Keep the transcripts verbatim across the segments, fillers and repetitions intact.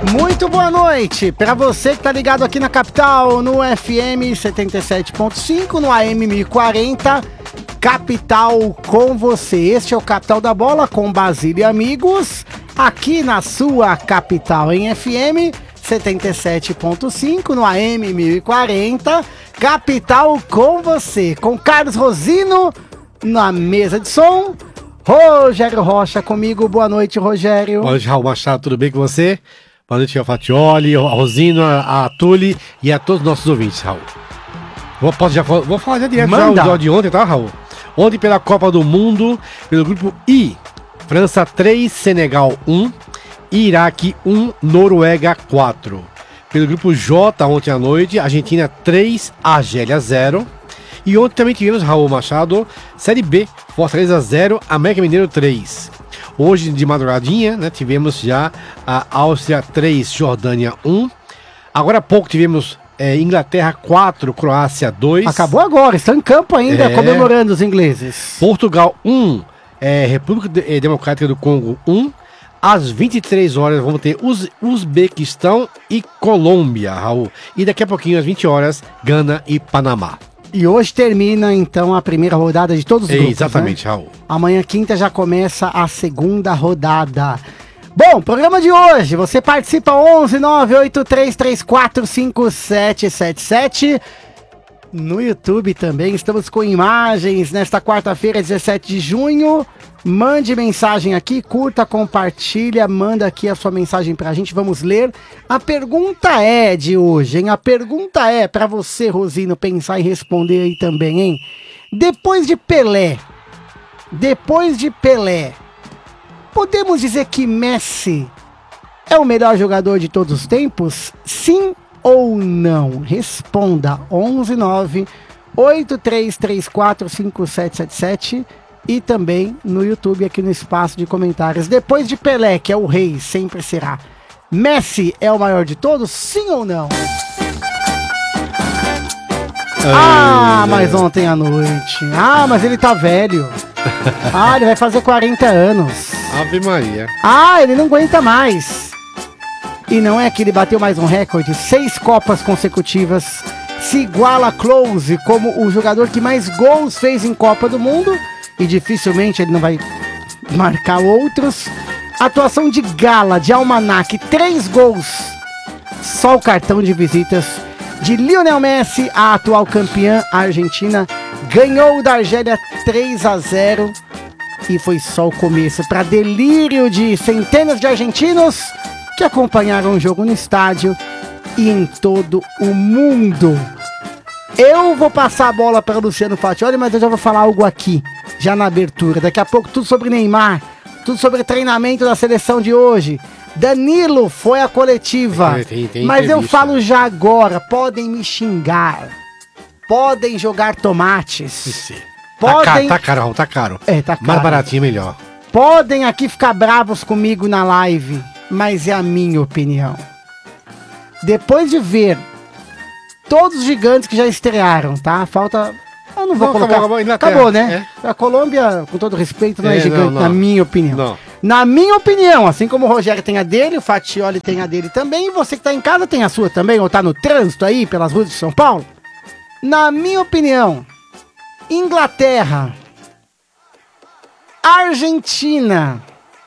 Muito boa noite para você que tá ligado aqui na capital, no F M setenta e sete ponto cinco, no A M mil e quarenta, Capital com você. Este é o Capital da Bola com Basílio e amigos, aqui na sua capital em F M setenta e sete ponto cinco, no A M mil e quarenta, Capital com você, com Carlos Rosino na mesa de som, Rogério Rocha comigo. Boa noite, Rogério. Boa noite, Raul Machado, tudo bem com você? Boa noite ao Fatioli, ao Rosino, a Tule e a todos os nossos ouvintes, Raul. Vou, posso já, vou falar já direto já, o de ontem, tá, Raul? Ontem pela Copa do Mundo, pelo grupo I, França três, Senegal um, Iraque um, Noruega quatro. Pelo grupo J, ontem à noite, Argentina três, Argélia zero. E ontem também tivemos, Raul Machado, Série B, Fortaleza zero, América Mineiro três. Hoje, de madrugadinha, né, tivemos já a Áustria três, Jordânia um. Agora há pouco tivemos é, Inglaterra quatro, Croácia dois. Acabou agora, estão em campo ainda, é... comemorando os ingleses. Portugal um, é, República Democrática do Congo um. Às vinte e três horas vamos ter Uz- Uzbequistão e Colômbia, Raul. E daqui a pouquinho, às vinte horas, Gana e Panamá. E hoje termina, então, a primeira rodada de todos os grupos, exatamente, né? Raul. Amanhã, quinta, já começa a segunda rodada. Bom, programa de hoje, você participa onze nove oito três três quatro cinco sete sete sete. No YouTube também, estamos com imagens nesta quarta-feira, dezessete de junho. Mande mensagem aqui, curta, compartilha, manda aqui a sua mensagem pra gente, vamos ler. A pergunta é de hoje, hein? A pergunta é pra você, Rosino, pensar e responder aí também, hein? Depois de Pelé, depois de Pelé, podemos dizer que Messi é o melhor jogador de todos os tempos? Sim ou não? Responda onze nove oito três três quatro cinco sete sete sete e também no YouTube, aqui no espaço de comentários. Depois de Pelé, que é o rei, sempre será, Messi é o maior de todos? Sim ou não? Ai, ah, mas ontem à noite. Ah, mas ele tá velho. Ah, ele vai fazer quarenta anos. Ave Maria. Ah, ele não aguenta mais. E não é que ele bateu mais um recorde? Seis Copas consecutivas. Se iguala a Close como o jogador que mais gols fez em Copa do Mundo. E dificilmente ele não vai marcar outros. Atuação de gala, de almanaque, três gols. Só o cartão de visitas de Lionel Messi, a atual campeã argentina, ganhou da Argélia três a zero. E foi só o começo para delírio de centenas de argentinos que acompanharam o jogo no estádio e em todo o mundo. Eu vou passar a bola para Luciano Fatioli, mas eu já vou falar algo aqui, já na abertura. Daqui a pouco tudo sobre Neymar, tudo sobre treinamento da seleção de hoje. Danilo foi à coletiva, tem, tem, tem mas eu entrevista. falo já agora, podem me xingar, podem jogar tomates. Sim. Podem... Tá caro, tá caro, Raul, tá caro. É, tá caro. Mais baratinho, melhor. Podem aqui ficar bravos comigo na live, mas é a minha opinião. Depois de ver todos os gigantes que já estrearam, tá? Falta... Eu não vou não, colocar... Acabou, acabou, acabou, né? É. A Colômbia, com todo respeito, não é, é gigante, não, não. Na minha opinião. Não. Na minha opinião, assim como o Rogério tem a dele, o Fatioli tem a dele também, e você que tá em casa tem a sua também, ou tá no trânsito aí, pelas ruas de São Paulo. Na minha opinião, Inglaterra, Argentina,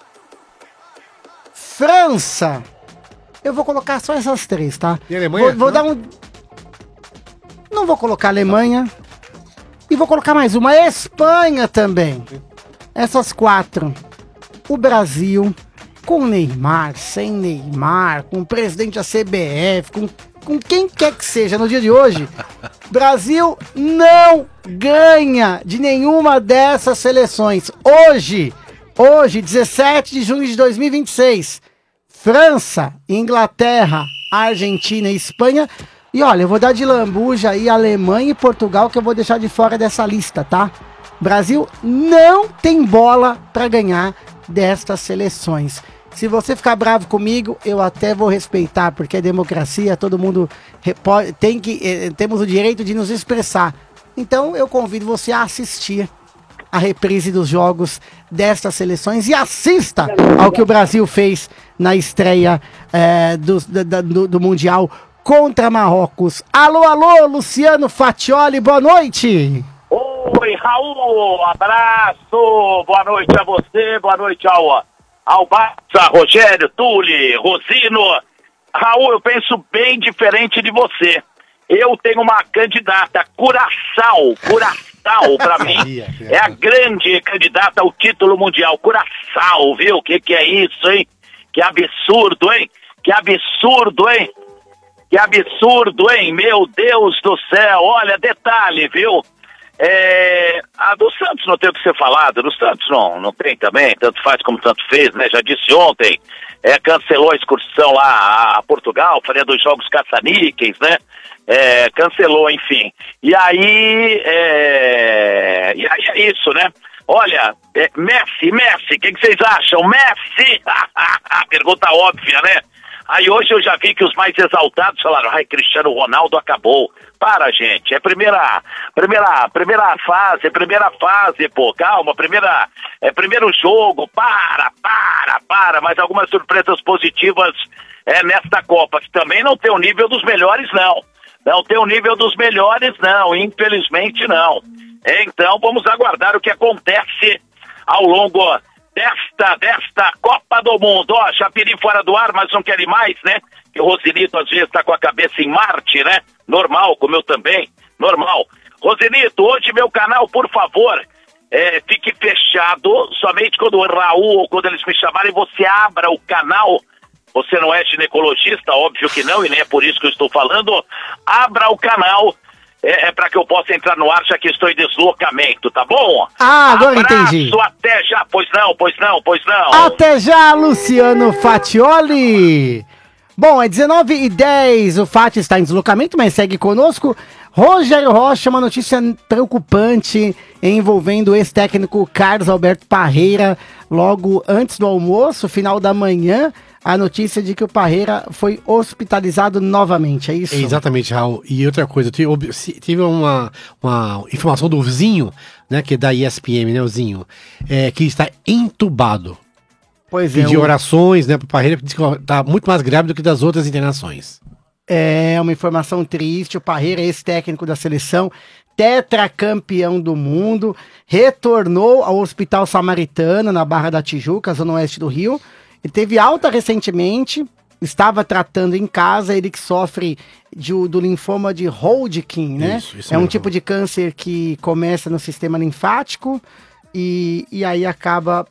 França, eu vou colocar só essas três, tá? E a Alemanha? Vou, vou dar um... Não vou colocar a Alemanha. E vou colocar mais uma, Espanha também. Essas quatro. O Brasil, com Neymar, sem Neymar, com o presidente da C B F, com, com quem quer que seja no dia de hoje, Brasil não ganha de nenhuma dessas seleções. Hoje, hoje, dezessete de junho de dois mil e vinte e seis, França, Inglaterra, Argentina e Espanha. E olha, eu vou dar de lambuja aí Alemanha e Portugal, que eu vou deixar de fora dessa lista, tá? Brasil não tem bola para ganhar destas seleções. Se você ficar bravo comigo, eu até vou respeitar, porque é democracia, todo mundo tem que, eh, temos o direito de nos expressar. Então eu convido você a assistir a reprise dos jogos destas seleções e assista ao que o Brasil fez na estreia é, do, do, do Mundial contra Marrocos. Alô, alô, Luciano Fatioli, boa noite! Oi, Raul, abraço, boa noite a você, boa noite ao, ao Barça, Rogério, Tule, Rosino. Raul, eu penso bem diferente de você. Eu tenho uma candidata, Curaçao, Curaçao pra mim, é a grande candidata ao título mundial, Curaçao, viu? O que que é isso, hein? Que absurdo, hein? Que absurdo, hein? Que absurdo, hein? Meu Deus do céu, olha, detalhe, viu? É, a do Santos não tem o que ser falado, do Santos não, não tem também, tanto faz como tanto fez, né? Já disse ontem, é, cancelou a excursão lá a Portugal, faria dois jogos caça-níqueis, né? É, cancelou, enfim. E aí, é, e aí é isso, né? Olha, é, Messi, Messi, o que, que vocês acham? Messi! Pergunta óbvia, né? Aí hoje eu já vi que os mais exaltados falaram, ai, Cristiano Ronaldo acabou. Para, gente, é primeira, primeira, primeira fase, primeira fase, pô, calma, primeira, é primeiro jogo, para, para, para, mas algumas surpresas positivas é, nesta Copa, que também não tem o nível dos melhores, não. Não tem o nível dos melhores, não, infelizmente não. Então vamos aguardar o que acontece ao longo desta, desta Copa do Mundo. Ó, Chapiri fora do ar, mas não quer ir mais, né? Que o Rosinito às vezes tá com a cabeça em Marte, né? Normal, como eu também, normal. Rosinito, hoje meu canal, por favor, é, fique fechado, somente quando o Raul ou quando eles me chamarem, você abra o canal. Você não é ginecologista, óbvio que não, e nem é por isso que eu estou falando. Abra o canal, é, é para que eu possa entrar no ar, já que estou em deslocamento, tá bom? Ah, agora Abraço, entendi. Até já, pois não, pois não, pois não. Até já, Luciano Fatioli. Bom, é dezenove e dez, o Fati está em deslocamento, mas segue conosco. Rogério Rocha, uma notícia preocupante envolvendo o ex-técnico Carlos Alberto Parreira. Logo antes do almoço, final da manhã, a notícia de que o Parreira foi hospitalizado novamente, é isso? Exatamente, Raul. E outra coisa, tive, tive uma, uma informação do Zinho, né, que é da E S P N, né, o Zinho, é, que está entubado. Pois é. Pediu um... orações, né, pro Parreira, que diz que está muito mais grave do que das outras internações. É uma informação triste, o Parreira, ex-técnico da seleção, tetracampeão do mundo, retornou ao Hospital Samaritano, na Barra da Tijuca, zona oeste do Rio. Ele teve alta recentemente, estava tratando em casa, ele que sofre de, do linfoma de Hodgkin, né? Isso, isso é um tipo de câncer que começa no sistema linfático e, e aí acaba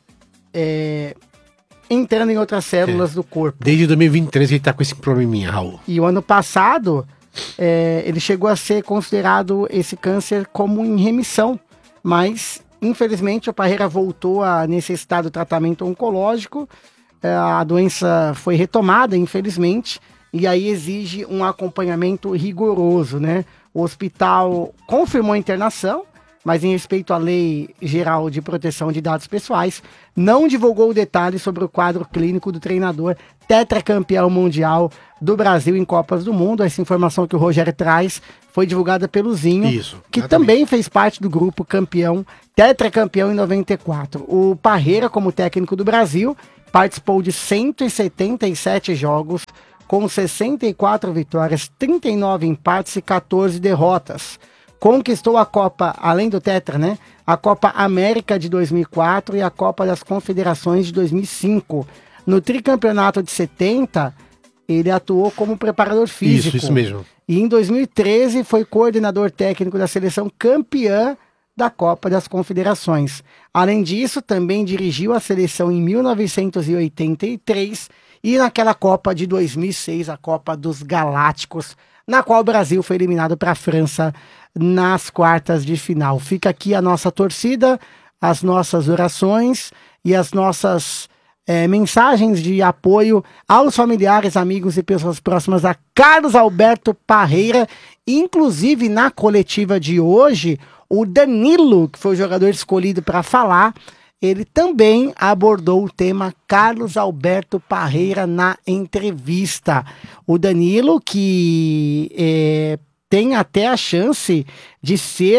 é, entrando em outras células é. do corpo. Desde dois mil e vinte e três ele está com esse probleminha, Raul. E o ano passado, é, ele chegou a ser considerado esse câncer como em remissão, mas infelizmente o Parreira voltou a necessitar do tratamento oncológico. A doença foi retomada, infelizmente, e aí exige um acompanhamento rigoroso, né? O hospital confirmou a internação, mas em respeito à Lei Geral de Proteção de Dados Pessoais, não divulgou detalhes sobre o quadro clínico do treinador tetracampeão mundial do Brasil em Copas do Mundo. Essa informação que o Rogério traz foi divulgada pelo Zinho, Isso, que também fez parte do grupo campeão, tetracampeão em noventa e quatro. O Parreira, como técnico do Brasil, participou de cento e setenta e sete jogos, com sessenta e quatro vitórias, trinta e nove empates e quatorze derrotas. Conquistou a Copa, além do Tetra, né? A Copa América de dois mil e quatro e a Copa das Confederações de dois mil e cinco. No tricampeonato de setenta, ele atuou como preparador físico. Isso, isso mesmo. E em dois mil e treze foi coordenador técnico da seleção campeã da Copa das Confederações. Além disso, também dirigiu a seleção em mil novecentos e oitenta e três e naquela Copa de dois mil e seis, a Copa dos Galácticos, na qual o Brasil foi eliminado para a França nas quartas de final. Fica aqui a nossa torcida, as nossas orações e as nossas é, mensagens de apoio aos familiares, amigos e pessoas próximas a Carlos Alberto Parreira. Inclusive, na coletiva de hoje, o Danilo, que foi o jogador escolhido para falar, ele também abordou o tema Carlos Alberto Parreira na entrevista. O Danilo, que é, tem até a chance de ser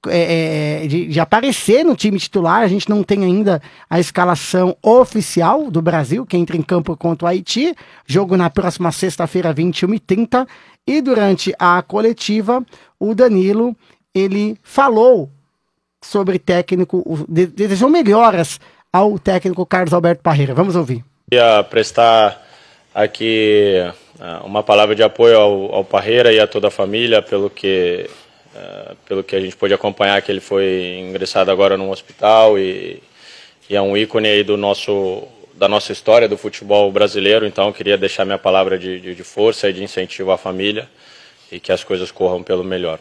é, de, de aparecer no time titular. A gente não tem ainda a escalação oficial do Brasil, que entra em campo contra o Haiti. Jogo na próxima sexta-feira, vinte e uma e trinta. E durante a coletiva, o Danilo, ele falou sobre técnico, desejou melhoras ao técnico Carlos Alberto Parreira. Vamos ouvir. Queria prestar aqui uma palavra de apoio ao, ao Parreira e a toda a família pelo que, uh, pelo que a gente pôde acompanhar, que ele foi ingressado agora num hospital e, e é um ícone aí do nosso, da nossa história do futebol brasileiro. Então eu queria deixar minha palavra de, de, de força e de incentivo à família e que as coisas corram pelo melhor.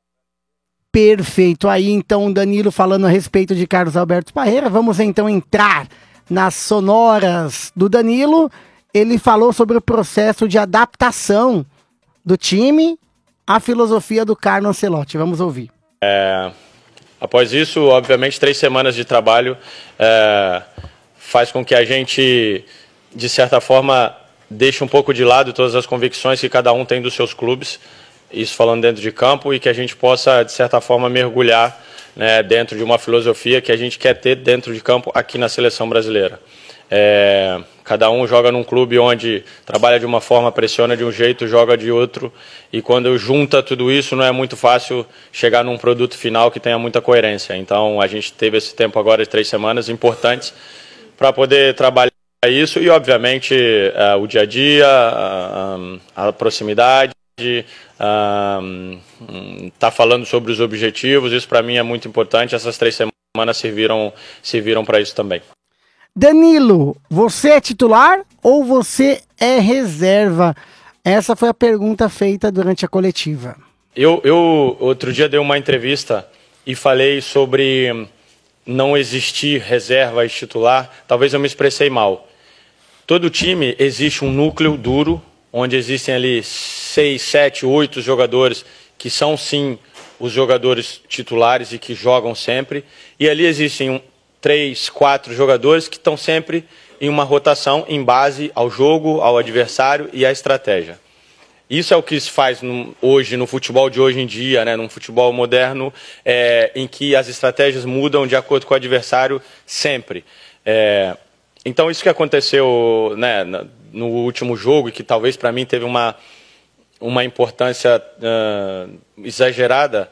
Perfeito. Aí então o Danilo falando a respeito de Carlos Alberto Parreira. Vamos então entrar nas sonoras do Danilo. Ele falou sobre o processo de adaptação do time à filosofia do Carlo Ancelotti. Vamos ouvir. É, após isso, obviamente, três semanas de trabalho é, faz com que a gente, de certa forma, deixe um pouco de lado todas as convicções que cada um tem dos seus clubes, isso falando dentro de campo, e que a gente possa, de certa forma, mergulhar, né, dentro de uma filosofia que a gente quer ter dentro de campo aqui na seleção brasileira. É, cada um joga num clube onde trabalha de uma forma, pressiona de um jeito, joga de outro, e quando junta tudo isso não é muito fácil chegar num produto final que tenha muita coerência. Então a gente teve esse tempo agora de três semanas importantes para poder trabalhar isso e obviamente uh, o dia a dia, uh, a proximidade, uh, tá falando sobre os objetivos, isso para mim é muito importante. Essas três semanas serviram, serviram para isso também. Danilo, você é titular ou você é reserva? Essa foi a pergunta feita durante a coletiva. Eu, eu outro dia dei uma entrevista e falei sobre não existir reserva e titular. Talvez eu me expressei mal. Todo time existe um núcleo duro, onde existem ali seis, sete, oito jogadores que são sim os jogadores titulares e que jogam sempre. E ali existem um três, quatro jogadores que estão sempre em uma rotação em base ao jogo, ao adversário e à estratégia. Isso é o que se faz no, hoje, no futebol de hoje em dia, né, num futebol moderno, é, em que as estratégias mudam de acordo com o adversário sempre. É, então isso que aconteceu, né, no último jogo, e que talvez para mim teve uma, uma importância uh, exagerada,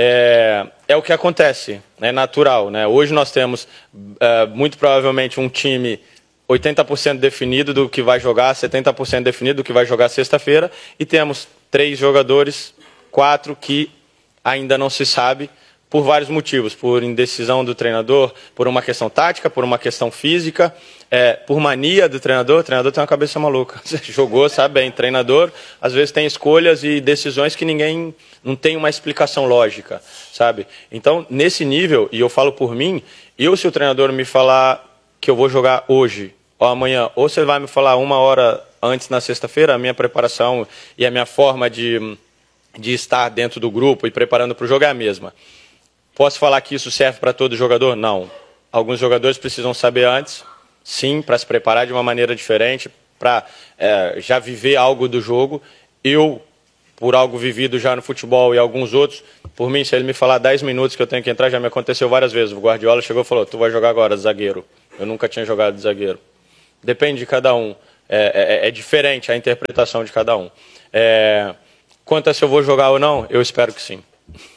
É, é o que acontece, é natural, né? Hoje nós temos é, muito provavelmente um time oitenta por cento definido do que vai jogar, setenta por cento definido do que vai jogar sexta-feira, e temos três jogadores, quatro que ainda não se sabe por vários motivos, por indecisão do treinador, por uma questão tática, por uma questão física, é, por mania do treinador. O treinador tem uma cabeça maluca. Você jogou, sabe bem, treinador às vezes tem escolhas e decisões que ninguém não tem uma explicação lógica, sabe? Então, nesse nível, e eu falo por mim, eu se o treinador me falar que eu vou jogar hoje ou amanhã, ou você vai me falar uma hora antes na sexta-feira, a minha preparação e a minha forma de, de estar dentro do grupo e preparando para o jogo é a mesma. Posso falar que isso serve para todo jogador? Não. Alguns jogadores precisam saber antes, sim, para se preparar de uma maneira diferente, para é, já viver algo do jogo. Eu, por algo vivido já no futebol e alguns outros, por mim, se ele me falar dez minutos que eu tenho que entrar, já me aconteceu várias vezes. O Guardiola chegou e falou, tu vai jogar agora, zagueiro. Eu nunca tinha jogado de zagueiro. Depende de cada um. É, é, é diferente a interpretação de cada um. É, quanto a se eu vou jogar ou não, eu espero que sim.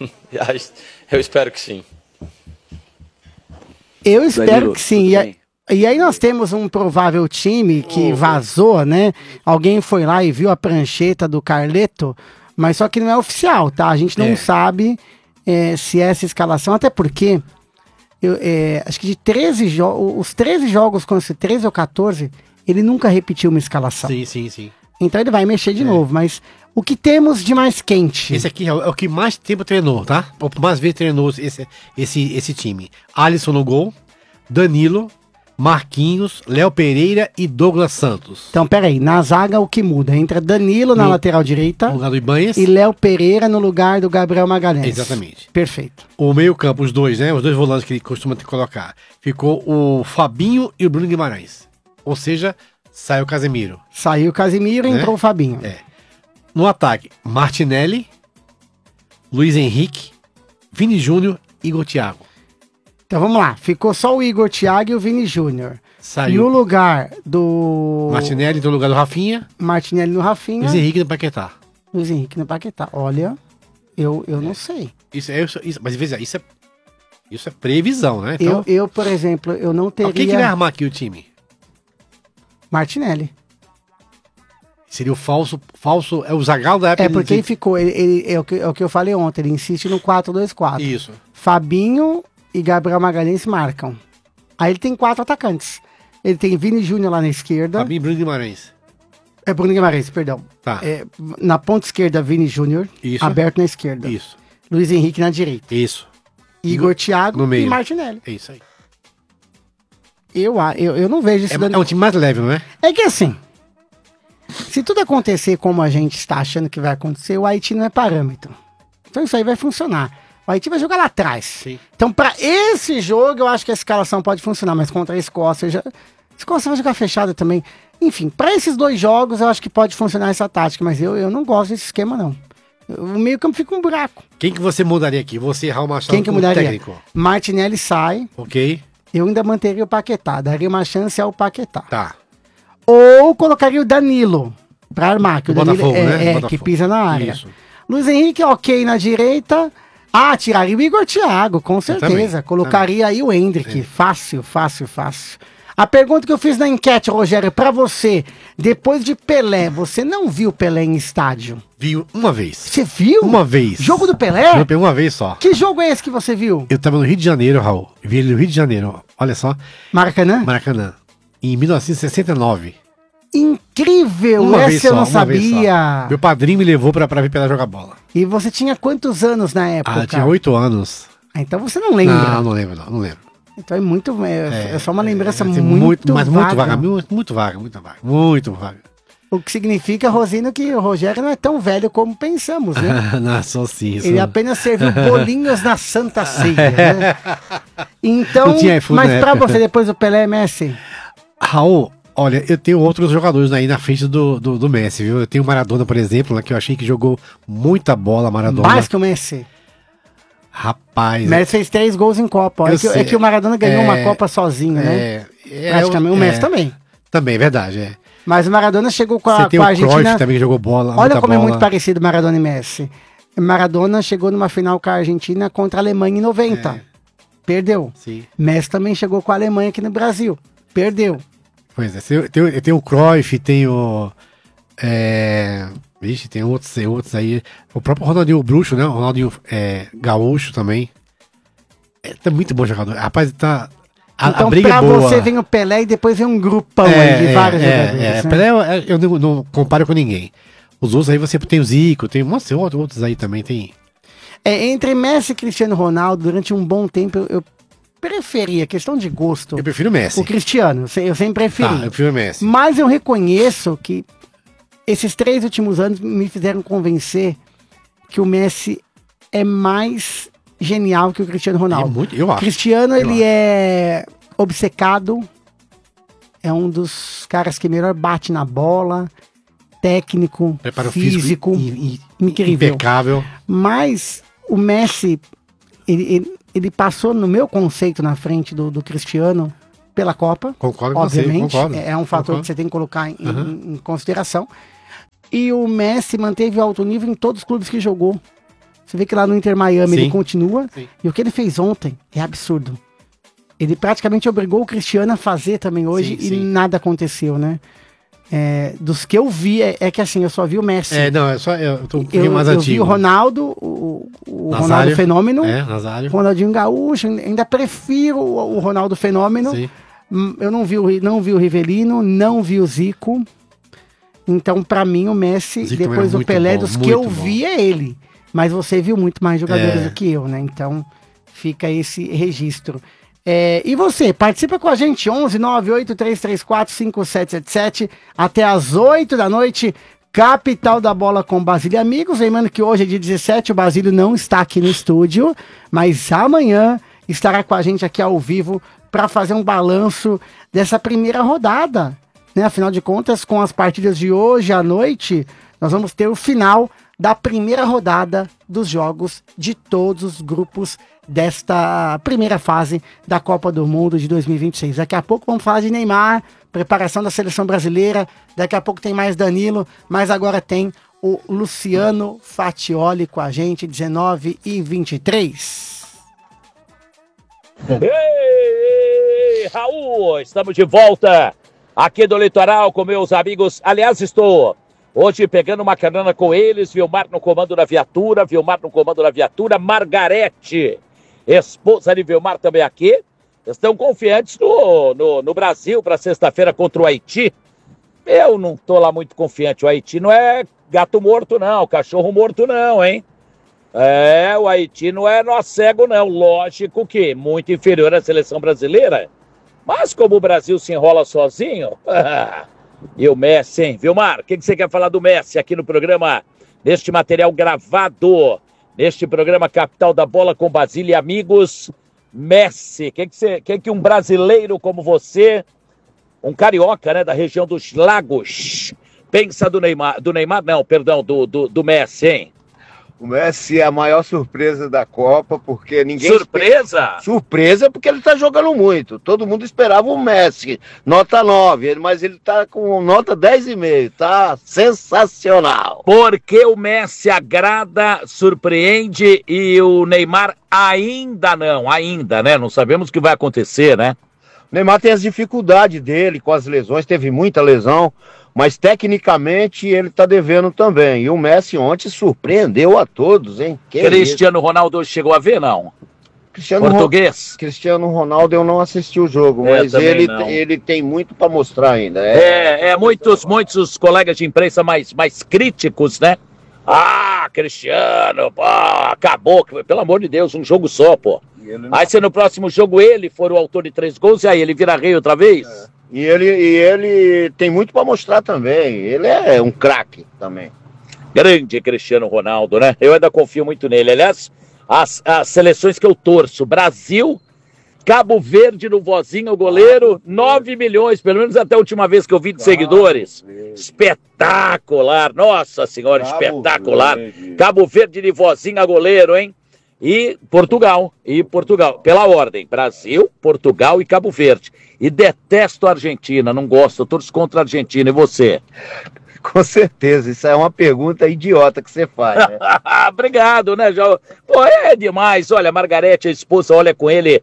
Eu espero que sim. Eu espero Danilo, que sim. E, a, e aí nós temos um provável time que oh, vazou, né? Alguém foi lá e viu a prancheta do Carleto, mas só que não é oficial, tá? A gente não é. sabe é, se é essa escalação, até porque eu, é, acho que de treze jogos, os treze jogos, com esse treze ou quatorze, ele nunca repetiu uma escalação. Sim, sim, sim. Então ele vai mexer de é. novo, mas o que temos de mais quente? Esse aqui é o, é o que mais tempo treinou, tá? O que mais vezes treinou esse, esse, esse time. Alisson no gol, Danilo, Marquinhos, Léo Pereira e Douglas Santos. Então, peraí, na zaga o que muda? Entra Danilo na no, lateral direita, no lugar do Ibanez, e Léo Pereira no lugar do Gabriel Magalhães. Exatamente. Perfeito. O meio campo, os dois, né? Os dois volantes que ele costuma te colocar. Ficou o Fabinho e o Bruno Guimarães. Ou seja, saiu o Casemiro. Saiu o Casemiro e né? entrou o Fabinho. É. No ataque, Martinelli, Luiz Henrique, Vini Júnior Igor Thiago. Então vamos lá, ficou só o Igor Thiago e o Vini Júnior. Saiu. No lugar do... Martinelli no lugar do Rafinha. Martinelli no Rafinha. Luiz Henrique no Paquetá. Luiz Henrique no Paquetá. Olha, eu, eu não sei. Isso é, isso, isso, mas veja, isso é, isso é previsão, né? Então, eu, eu, por exemplo, eu não teria... Quem que vai armar aqui o time? Martinelli. Seria o falso, falso, é o Zagallo da época. É porque ele ficou, ele, ele, é, o que, é o que eu falei ontem, ele insiste no quatro dois quatro. Isso. Fabinho e Gabriel Magalhães marcam. Aí ele tem quatro atacantes. Ele tem Vini Júnior lá na esquerda. Fabinho e Bruno Guimarães. É Bruno Guimarães, perdão. Tá. É, na ponta esquerda, Vini Júnior. Isso. Aberto na esquerda. Isso. Luiz Henrique na direita. Isso. Igor no, Thiago no meio. E Martinelli. É isso aí. Eu, eu, eu não vejo isso. É, dando... é um time mais leve, não é? É que assim, se tudo acontecer como a gente está achando que vai acontecer, o Haiti não é parâmetro. Então isso aí vai funcionar. O Haiti vai jogar lá atrás. Sim. Então, para esse jogo, eu acho que a escalação pode funcionar, mas contra a Escócia, já... a Escócia vai jogar fechada também. Enfim, para esses dois jogos, eu acho que pode funcionar essa tática, mas eu, eu não gosto desse esquema, não. O meio campo fica um buraco. Quem que você mudaria aqui? Você, Raul Machado, Quem que mudaria? Técnico. Martinelli sai. Ok. Eu ainda manteria o Paquetá, daria uma chance ao Paquetá. Tá. Ou colocaria o Danilo para armar, que o, o Danilo Botafogo, é, né? é Botafogo. que pisa na área. Isso. Luiz Henrique, ok na direita. Ah, tiraria o Igor Thiago, com certeza. Também, Colocaria também. aí o Hendrick. É. Fácil, fácil, fácil. A pergunta que eu fiz na enquete, Rogério, pra você, depois de Pelé, você não viu Pelé em estádio? Vi uma vez. Você viu? Uma vez. Jogo do Pelé? Eu peguei uma vez só. Que jogo é esse que você viu? Eu tava no Rio de Janeiro, Raul. Vi ele no Rio de Janeiro. Olha só. Maracanã? Maracanã. Em mil novecentos e sessenta e nove. Incrível! Uma vez Essa eu só, não uma vez só. sabia. Meu padrinho me levou pra, pra ver Pelé jogar bola. E você tinha quantos anos na época? Ah, eu tinha oito anos. Ah, então você não lembra. Não, não lembro, não, não lembro. Então é muito. É, é só uma lembrança é, muito, muito. Mas muito vaga. vaga, muito, muito vaga, muito vaga. Muito vaga. O que significa, Rosino, que o Rogério não é tão velho como pensamos, né? Não, só sim. Ele só... apenas serviu bolinhos na Santa Ceia, né? Então, Não tinha iFood mas na pra época. você, depois do Pelé, Messi? Raul, olha, eu tenho outros jogadores aí na frente do, do, do Messi, viu? Eu tenho o Maradona, por exemplo, lá, que eu achei que jogou muita bola, Maradona. Mais que o Messi. Rapaz. Messi fez três gols em Copa. É que, é que o Maradona ganhou é, uma Copa sozinho, né? É, é, praticamente. O Messi é, também. Também, verdade, é. Mas o Maradona chegou com a, Você tem com a o Argentina. Cruyff também que jogou bola. Olha como bola. é muito parecido Maradona e Messi. Maradona chegou numa final com a Argentina contra a Alemanha em noventa. É. Perdeu. Sim. Messi também chegou com a Alemanha aqui no Brasil. Perdeu. Pois é. Eu tenho, eu tenho o Cruyff, tenho. É, vixe, tem outros, tem outros aí. O próprio Ronaldinho Bruxo, né? O Ronaldinho é, Gaúcho também. É, tá muito bom jogador. Rapaz, tá. A, então, a briga pra é boa. você vem o Pelé e depois vem um grupão é, aí de vários é, jogadores. É, né? Pelé eu, eu não, não comparo com ninguém. Os outros aí você tem o Zico, tem um outros, outros aí também, tem. É, entre Messi e Cristiano Ronaldo, durante um bom tempo, eu, eu preferia, questão de gosto. Eu prefiro o Messi. O Cristiano, eu sempre preferi. Tá, eu prefiro o Messi. Mas eu reconheço que esses três últimos anos me fizeram convencer que o Messi é mais genial que o Cristiano Ronaldo. É muito, eu acho. Cristiano, eu ele acho. é obcecado, é um dos caras que melhor bate na bola, técnico, Preparo físico, físico e, e, incrível. Impecável. Mas o Messi, ele, ele, ele passou no meu conceito na frente do, do Cristiano pela Copa. Concordo com obviamente, você, concordo. É um fator Concordo. que você tem que colocar em, Uhum. em, em consideração. E o Messi manteve alto nível em todos os clubes que jogou. Você vê que lá no Inter Miami Sim. ele continua. Sim. E o que ele fez ontem é absurdo. Ele praticamente obrigou o Cristiano a fazer também hoje Sim, e sim. nada aconteceu, né? É, dos que eu vi, é, é que assim, eu só vi o Messi. É, não, é só, eu tô um eu pouquinho mais eu antigo. vi o Ronaldo, o, o Nazário. Ronaldo Fenômeno, É, Nazário. o Ronaldinho Gaúcho, ainda prefiro o, o Ronaldo Fenômeno. Sim. Hum, Eu não vi, o, não vi o Rivelino, não vi o Zico. Então, pra mim, o Messi, Zico depois era do muito Pelé, bom, dos que eu muito vi, é ele. Mas você viu muito mais jogadores É. do que eu, né? Então, fica esse registro. É, e você, participa com a gente, onze nove oito três três quatro cinco sete sete sete, até às oito da noite, Capital da Bola com Basílio e Amigos. Lembrando que hoje é dia dezessete, o Basílio não está aqui no estúdio, mas amanhã estará com a gente aqui ao vivo para fazer um balanço dessa primeira rodada, né? Afinal de contas, com as partidas de hoje à noite, nós vamos ter o final da primeira rodada dos jogos de todos os grupos desta primeira fase da Copa do Mundo de dois mil e vinte e seis. Daqui a pouco vamos falar de Neymar, preparação da seleção brasileira, daqui a pouco tem mais Danilo, mas agora tem o Luciano Fatioli com a gente, dezenove e vinte e três. Ei, ei, Raul, estamos de volta aqui do Litoral com meus amigos. Aliás, estou hoje pegando uma carona com eles, Vilmar no comando da viatura, Vilmar no comando da viatura, Margarete, esposa de Vilmar também aqui. Estão confiantes no, no, no Brasil para sexta-feira contra o Haiti. Eu não tô lá muito confiante. O Haiti não é gato morto, não. Cachorro morto, não, hein? É, o Haiti não é nó cego, não. Lógico que muito inferior à seleção brasileira. Mas como o Brasil se enrola sozinho... E o Messi, hein? Vilmar, o que, que você quer falar do Messi aqui no programa, neste material gravado, neste programa Capital da Bola com Basílio e amigos? Messi, o que, que, você, que, que um brasileiro como você, um carioca, né, da região dos Lagos, pensa do Neymar, do Neymar não, perdão, do, do, do Messi, hein? O Messi é a maior surpresa da Copa, porque ninguém... Surpresa? Espera... Surpresa porque ele tá jogando muito. Todo mundo esperava o Messi, nota nove, mas ele tá com nota dez e meio, tá sensacional. Porque o Messi agrada, surpreende e o Neymar ainda não, ainda, né? Não sabemos o que vai acontecer, né? O Neymar tem as dificuldades dele com as lesões, teve muita lesão, mas tecnicamente ele tá devendo também. E o Messi ontem surpreendeu a todos, hein? Que Cristiano isso? Ronaldo chegou a ver, não? Cristiano Português? Ro... Cristiano Ronaldo eu não assisti o jogo, é, mas ele, ele tem muito para mostrar ainda. É, é, é muitos, muitos colegas de imprensa mais, mais críticos, né? Ah, Cristiano, pô, acabou, pelo amor de Deus, um jogo só, pô. Não... Aí se no próximo jogo ele for o autor de três gols, e aí ele vira rei outra vez? É. E ele, e ele tem muito para mostrar também. Ele é um craque também. Grande Cristiano Ronaldo, né? Eu ainda confio muito nele. Aliás, as, as seleções que eu torço, Brasil, Cabo Verde no vozinho, o goleiro, nove milhões, pelo menos até a última vez que eu vi de seguidores. Espetacular, nossa senhora, espetacular. Cabo Verde de vozinho a goleiro, hein? E Portugal, e Portugal, pela ordem, Brasil, Portugal e Cabo Verde. E detesto a Argentina, não gosto, eu torço contra a Argentina, e você? Com certeza, isso é uma pergunta idiota que você faz, né? Obrigado, né, João? Pô, é demais, olha, a Margarete, a esposa, olha com ele,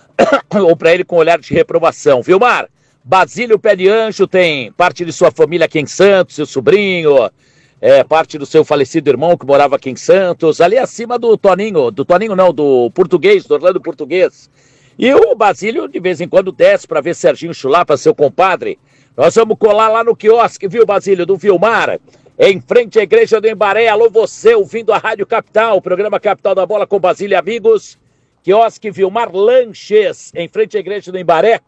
ou pra ele com olhar de reprovação. Vilmar, Basílio Pé de Anjo tem parte de sua família aqui em Santos, seu sobrinho... É, parte do seu falecido irmão que morava aqui em Santos, ali acima do Toninho, do Toninho não, do Português, do Orlando Português. E o Basílio de vez em quando desce para ver Serginho Chulapa, seu compadre. Nós vamos colar lá no quiosque, viu, Basílio, do Vilmar, em frente à Igreja do Embaré. Alô você, ouvindo a Rádio Capital, programa Capital da Bola com Basílio e amigos. Quiosque Vilmar Lanches, em frente à Igreja do Embaré,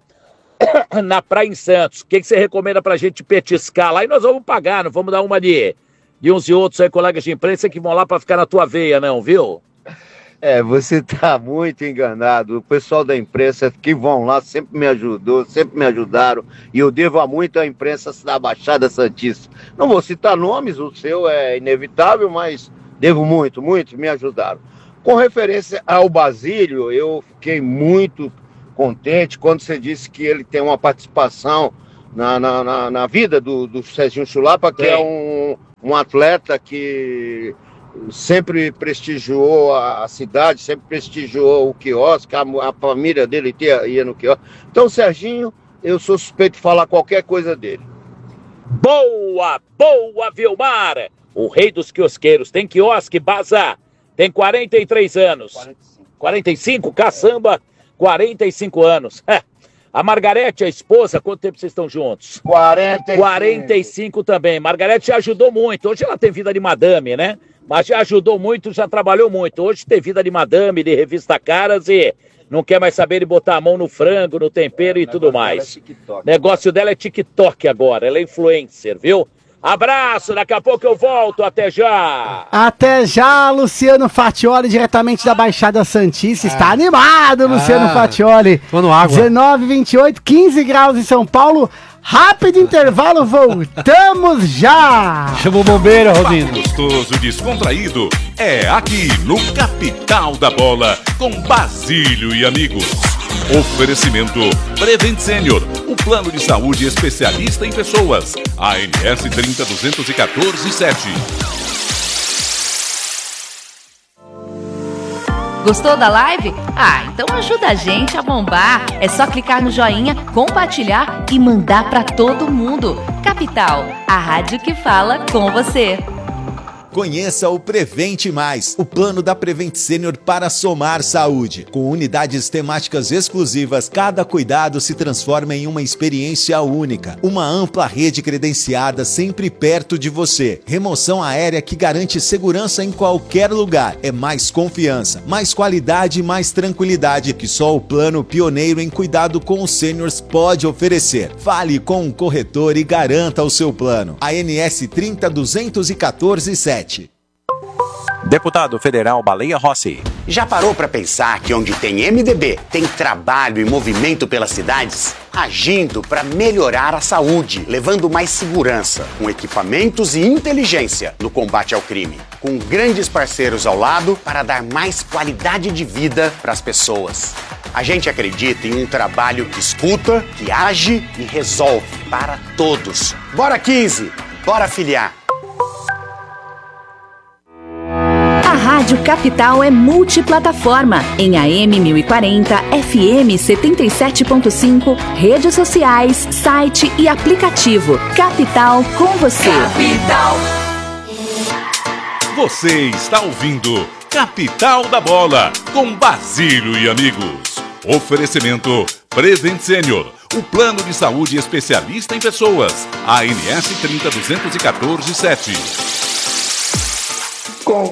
na Praia em Santos. O que, que você recomenda pra gente petiscar lá? E nós vamos pagar, não vamos dar uma de... de uns e outros aí, colegas de imprensa, que vão lá para ficar na tua veia, não, viu? É, você tá muito enganado. O pessoal da imprensa que vão lá sempre me ajudou, sempre me ajudaram, e eu devo a muito à imprensa da Baixada Santista. Não vou citar nomes, o seu é inevitável, mas devo muito, muito, me ajudaram. Com referência ao Basílio, eu fiquei muito contente quando você disse que ele tem uma participação na, na, na, na vida do, do Serginho Chulapa, que Sim. é um... um atleta que sempre prestigiou a, a cidade, sempre prestigiou o quiosque, a, a família dele ia, ia no quiosque. Então, Serginho, eu sou suspeito de falar qualquer coisa dele. Boa, boa, Vilmar! O rei dos quiosqueiros, tem quiosque, Baza, tem quarenta e três anos. quarenta e cinco, quarenta e cinco caçamba, quarenta e cinco anos. A Margarete, a esposa, quanto tempo vocês estão juntos? quarenta e cinco. quarenta e cinco também. Margarete já ajudou muito. Hoje ela tem vida de madame, né? Mas já ajudou muito, já trabalhou muito. Hoje tem vida de madame, de revista Caras e não quer mais saber de botar a mão no frango, no tempero é, e tudo mais. Dela é negócio dela é TikTok agora. Ela é influencer, viu? Abraço, daqui a pouco eu volto, até já. Até já, Luciano Fatioli, diretamente da Baixada Santista. Ah. Está animado, Luciano ah. Fatioli. Tô no água. dezenove, vinte e oito, quinze graus em São Paulo. Rápido intervalo, voltamos já. Chama o bombeiro, Rodinho. Gostoso e descontraído é aqui no Capital da Bola, com Basílio e amigos. Oferecimento Prevent Senior, o plano de saúde especialista em pessoas. A N S trinta, duzentos e quatorze, sete. Gostou da live? Ah, então ajuda a gente a bombar. É só clicar no joinha, compartilhar e mandar pra todo mundo. Capital, a rádio que fala com você. Conheça o Prevente Mais, o plano da Prevent Senior para somar saúde. Com unidades temáticas exclusivas, cada cuidado se transforma em uma experiência única. Uma ampla rede credenciada sempre perto de você. Remoção aérea que garante segurança em qualquer lugar. É mais confiança, mais qualidade e mais tranquilidade que só o plano pioneiro em cuidado com os sêniors pode oferecer. Fale com um corretor e garanta o seu plano. A N S trinta, duzentos e quatorze, sete. Deputado Federal Baleia Rossi. Já parou para pensar que onde tem M D B, tem trabalho e movimento pelas cidades? Agindo para melhorar a saúde, levando mais segurança, com equipamentos e inteligência no combate ao crime. Com grandes parceiros ao lado para dar mais qualidade de vida para as pessoas. A gente acredita em um trabalho que escuta, que age e resolve para todos. Bora quinze! Bora filiar! A Rádio Capital é multiplataforma, em A M mil e quarenta, F M setenta e sete ponto cinco, redes sociais, site e aplicativo. Capital com você. Capital. Você está ouvindo Capital da Bola, com Basílio e amigos. Oferecimento Prevent Senior, o plano de saúde especialista em pessoas. A N S trinta, duzentos e quatorze, sete. Com...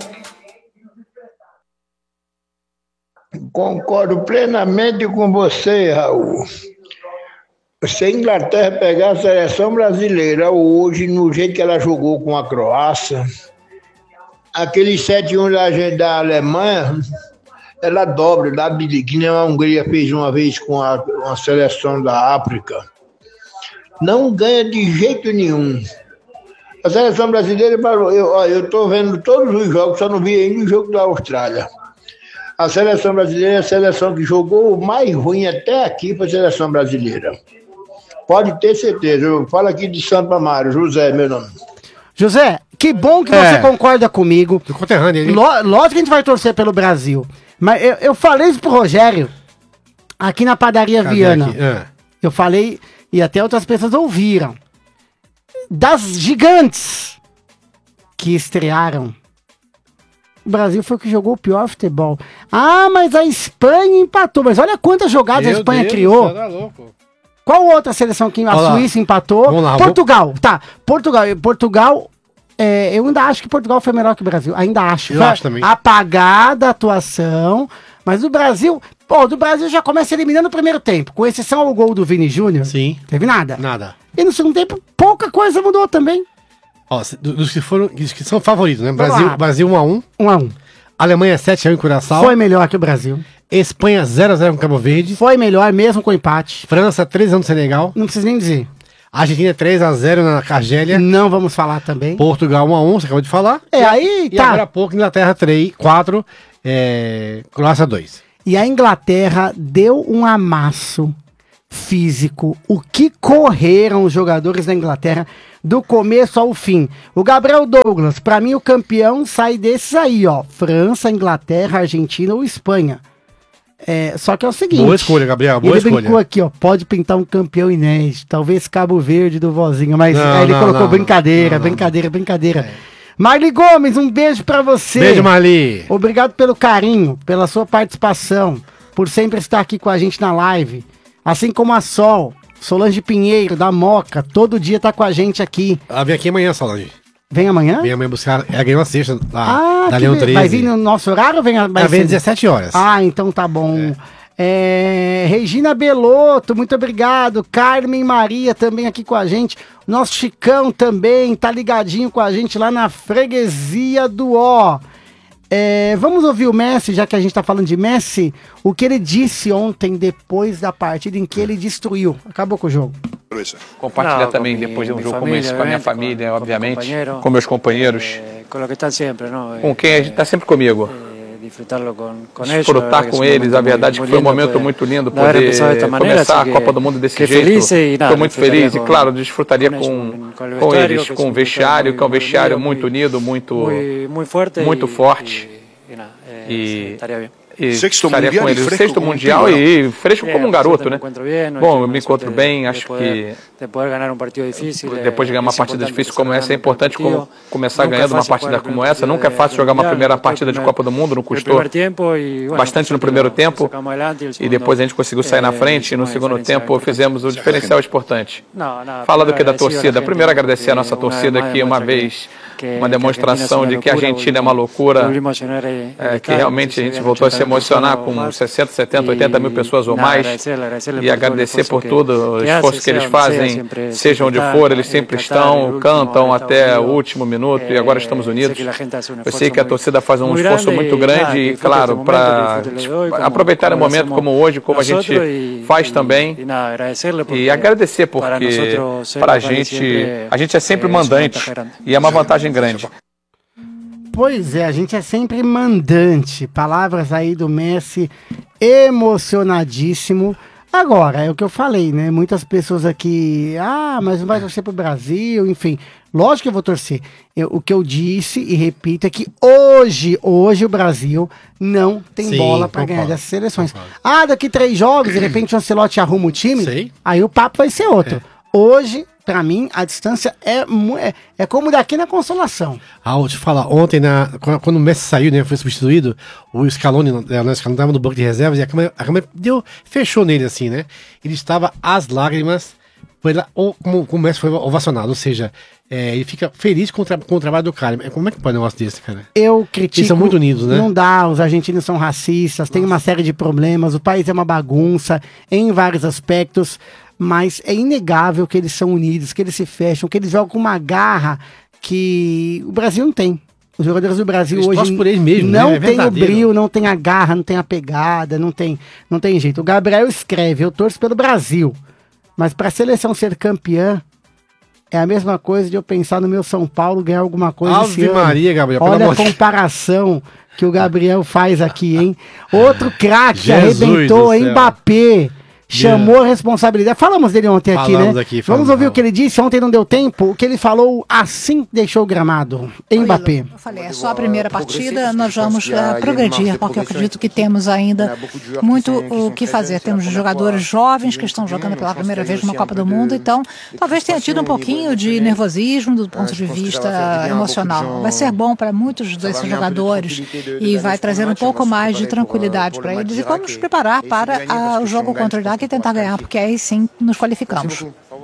Concordo plenamente com você, Raul. Se a Inglaterra pegar a seleção brasileira hoje, no jeito que ela jogou com a Croácia, aquele sete a um da, da Alemanha, ela dobra, dá que nem a Hungria fez uma vez com a, com a seleção da África. Não ganha de jeito nenhum. A seleção brasileira, eu estou vendo todos os jogos, só não vi ainda o jogo da Austrália. A seleção brasileira é a seleção que jogou o mais ruim até aqui para a seleção brasileira. Pode ter certeza. Eu falo aqui de Santo Amaro, José, meu nome. José, que bom que é. você concorda comigo. Do conterrâneo, Ló, lógico que a gente vai torcer pelo Brasil. Mas eu, eu falei isso pro Rogério, aqui na padaria Cadê Viana. É. Eu falei, e até outras pessoas ouviram. Das gigantes que estrearam, o Brasil foi o que jogou o pior futebol. Ah, mas a Espanha empatou. Mas olha quantas jogadas Meu a Espanha Deus, criou. Tá louco. Qual outra seleção que a Olá. Suíça empatou? Lá, Portugal. Vou... Tá, Portugal. Portugal, é, eu ainda acho que Portugal foi melhor que o Brasil. Ainda acho. Eu acho também. Apagada a atuação. Mas o Brasil... Pô, do Brasil já começa eliminando no primeiro tempo. Com exceção ao gol do Vini Júnior. Sim. Teve nada. Nada. E no segundo tempo, pouca coisa mudou também. Ó, dos que foram, dos que são favoritos, né? Brasil, Brasil um a um. um a um. Alemanha sete a um em Curaçao. Foi melhor que o Brasil. Espanha zero a zero com Cabo Verde. Foi melhor mesmo com empate. França três a um no Senegal. Não precisa nem dizer. Argentina três a zero na Argélia. Não vamos falar também. Portugal um a um, você acabou de falar. É, aí e tá. agora há pouco Inglaterra três, quatro, é, Croácia dois. E a Inglaterra deu um amasso físico. O que correram os jogadores da Inglaterra do começo ao fim. O Gabriel Douglas, pra mim o campeão sai desses aí, ó. França, Inglaterra, Argentina ou Espanha. É, só que é o seguinte... Boa escolha, Gabriel, boa ele escolha. Ele brincou aqui, ó, pode pintar um campeão inédito, talvez Cabo Verde do Vozinho, mas não, aí ele não, colocou não, brincadeira, não, brincadeira, brincadeira. É. Marli Gomes, um beijo pra você. Beijo, Marli. Obrigado pelo carinho, pela sua participação, por sempre estar aqui com a gente na live. Assim como a Sol, Solange Pinheiro, da Moca, todo dia tá com a gente aqui. Ela vem aqui amanhã, Solange. Vem amanhã? Vem amanhã buscar, ela ganhou a sexta da, ah, da Leão treze. Vai vir no nosso horário ou vem? Ela vem às dezessete horas. Ah, então tá bom. É, Regina Belotto, muito obrigado. Carmen Maria também aqui com a gente. Nosso Chicão também tá ligadinho com a gente lá na freguesia do Ó. É, vamos ouvir o Messi, já que a gente tá falando de Messi, o que ele disse ontem depois da partida em que ele destruiu. Acabou com o jogo. Compartilhar Não, também depois de um jogo como esse com a minha família, obviamente, com meus companheiros, com quem a gente está sempre comigo. Desfrutar com eles, a verdade é que foi um momento muito lindo poder começar a Copa do Mundo desse jeito. Estou muito feliz e, claro, desfrutaria com, com eles, com o vestiário, que é um vestiário muito unido, muito, muito forte. E, e estaria com eles, o sexto mundial e fresco como um garoto, né? Bom, eu me encontro bem, acho que depois de ganhar uma partida difícil como essa, é importante como começar ganhando uma partida como essa. Nunca é fácil jogar uma primeira partida de Copa do Mundo, não custou bastante no primeiro tempo e depois a gente conseguiu sair na frente e no segundo tempo fizemos o diferencial importante. Fala do que da torcida. Primeiro agradecer a nossa torcida aqui uma vez, uma demonstração de que a Argentina é uma loucura, é, que realmente a gente voltou a se emocionar com sessenta, setenta, oitenta mil pessoas ou mais e agradecer por tudo, o esforço que eles fazem, seja onde for, eles sempre estão, cantam até o último minuto e agora estamos unidos. Eu sei que a torcida faz um esforço muito grande e, claro, para aproveitar um momento como hoje, como a gente faz também, e agradecer porque para a gente, a gente é sempre mandante e é uma vantagem grande. Pois é, a gente é sempre mandante. Palavras aí do Messi, emocionadíssimo. Agora, é o que eu falei, né? Muitas pessoas aqui, ah, mas não vai torcer pro Brasil, enfim. Lógico que eu vou torcer. Eu, o que eu disse e repito é que hoje, hoje o Brasil não tem Sim, concordo, bola para ganhar dessas seleções. Concordo. Ah, daqui três jogos, de repente o Ancelotti arruma o time, Sei. aí o papo vai ser outro. É. Hoje, pra mim, a distância é, é, é como daqui na Consolação. Ah, vou te falar, ontem, na, quando o Messi saiu, né, foi substituído, o Scaloni, o Scaloni estava no banco de reservas e a câmera, a câmera deu, fechou nele assim, né? Ele estava às lágrimas, pela, ou, como, como o Messi foi ovacionado, ou seja, é, ele fica feliz com o, tra com o trabalho do cara. Como é que pode um negócio desse, cara? Eu critico. Eles são muito unidos, né? Não dá, os argentinos são racistas, tem uma série de problemas, o país é uma bagunça em vários aspectos. Mas é inegável que eles são unidos, que eles se fecham, que eles jogam com uma garra que o Brasil não tem. Os jogadores do Brasil eles hoje por eles mesmo, não né? é tem o brilho, não tem a garra, não tem a pegada, não tem, não tem jeito. O Gabriel escreve, eu torço pelo Brasil, mas para a seleção ser campeã, é a mesma coisa de eu pensar no meu São Paulo ganhar alguma coisa Ave esse Maria, ano. Gabriel, Olha a comparação que o Gabriel faz aqui, hein? Outro craque arrebentou, Mbappé. Chamou yeah. a responsabilidade. Falamos dele ontem falamos aqui, né? Aqui, Vamos ouvir falamos. o que ele disse. Ontem não deu tempo. O que ele falou assim deixou o gramado. Mbappé. Eu falei, é só a primeira partida. Nós vamos uh, progredir, porque eu acredito que temos ainda muito o que fazer. Temos jogadores jovens que estão jogando pela primeira vez numa Copa do Mundo. Então, talvez tenha tido um pouquinho de nervosismo do ponto de vista emocional. Vai ser bom para muitos desses jogadores e vai trazer um pouco mais de tranquilidade para eles. E vamos nos preparar para uh, o jogo contra o Iraque e tentar ganhar, porque aí sim nos qualificamos.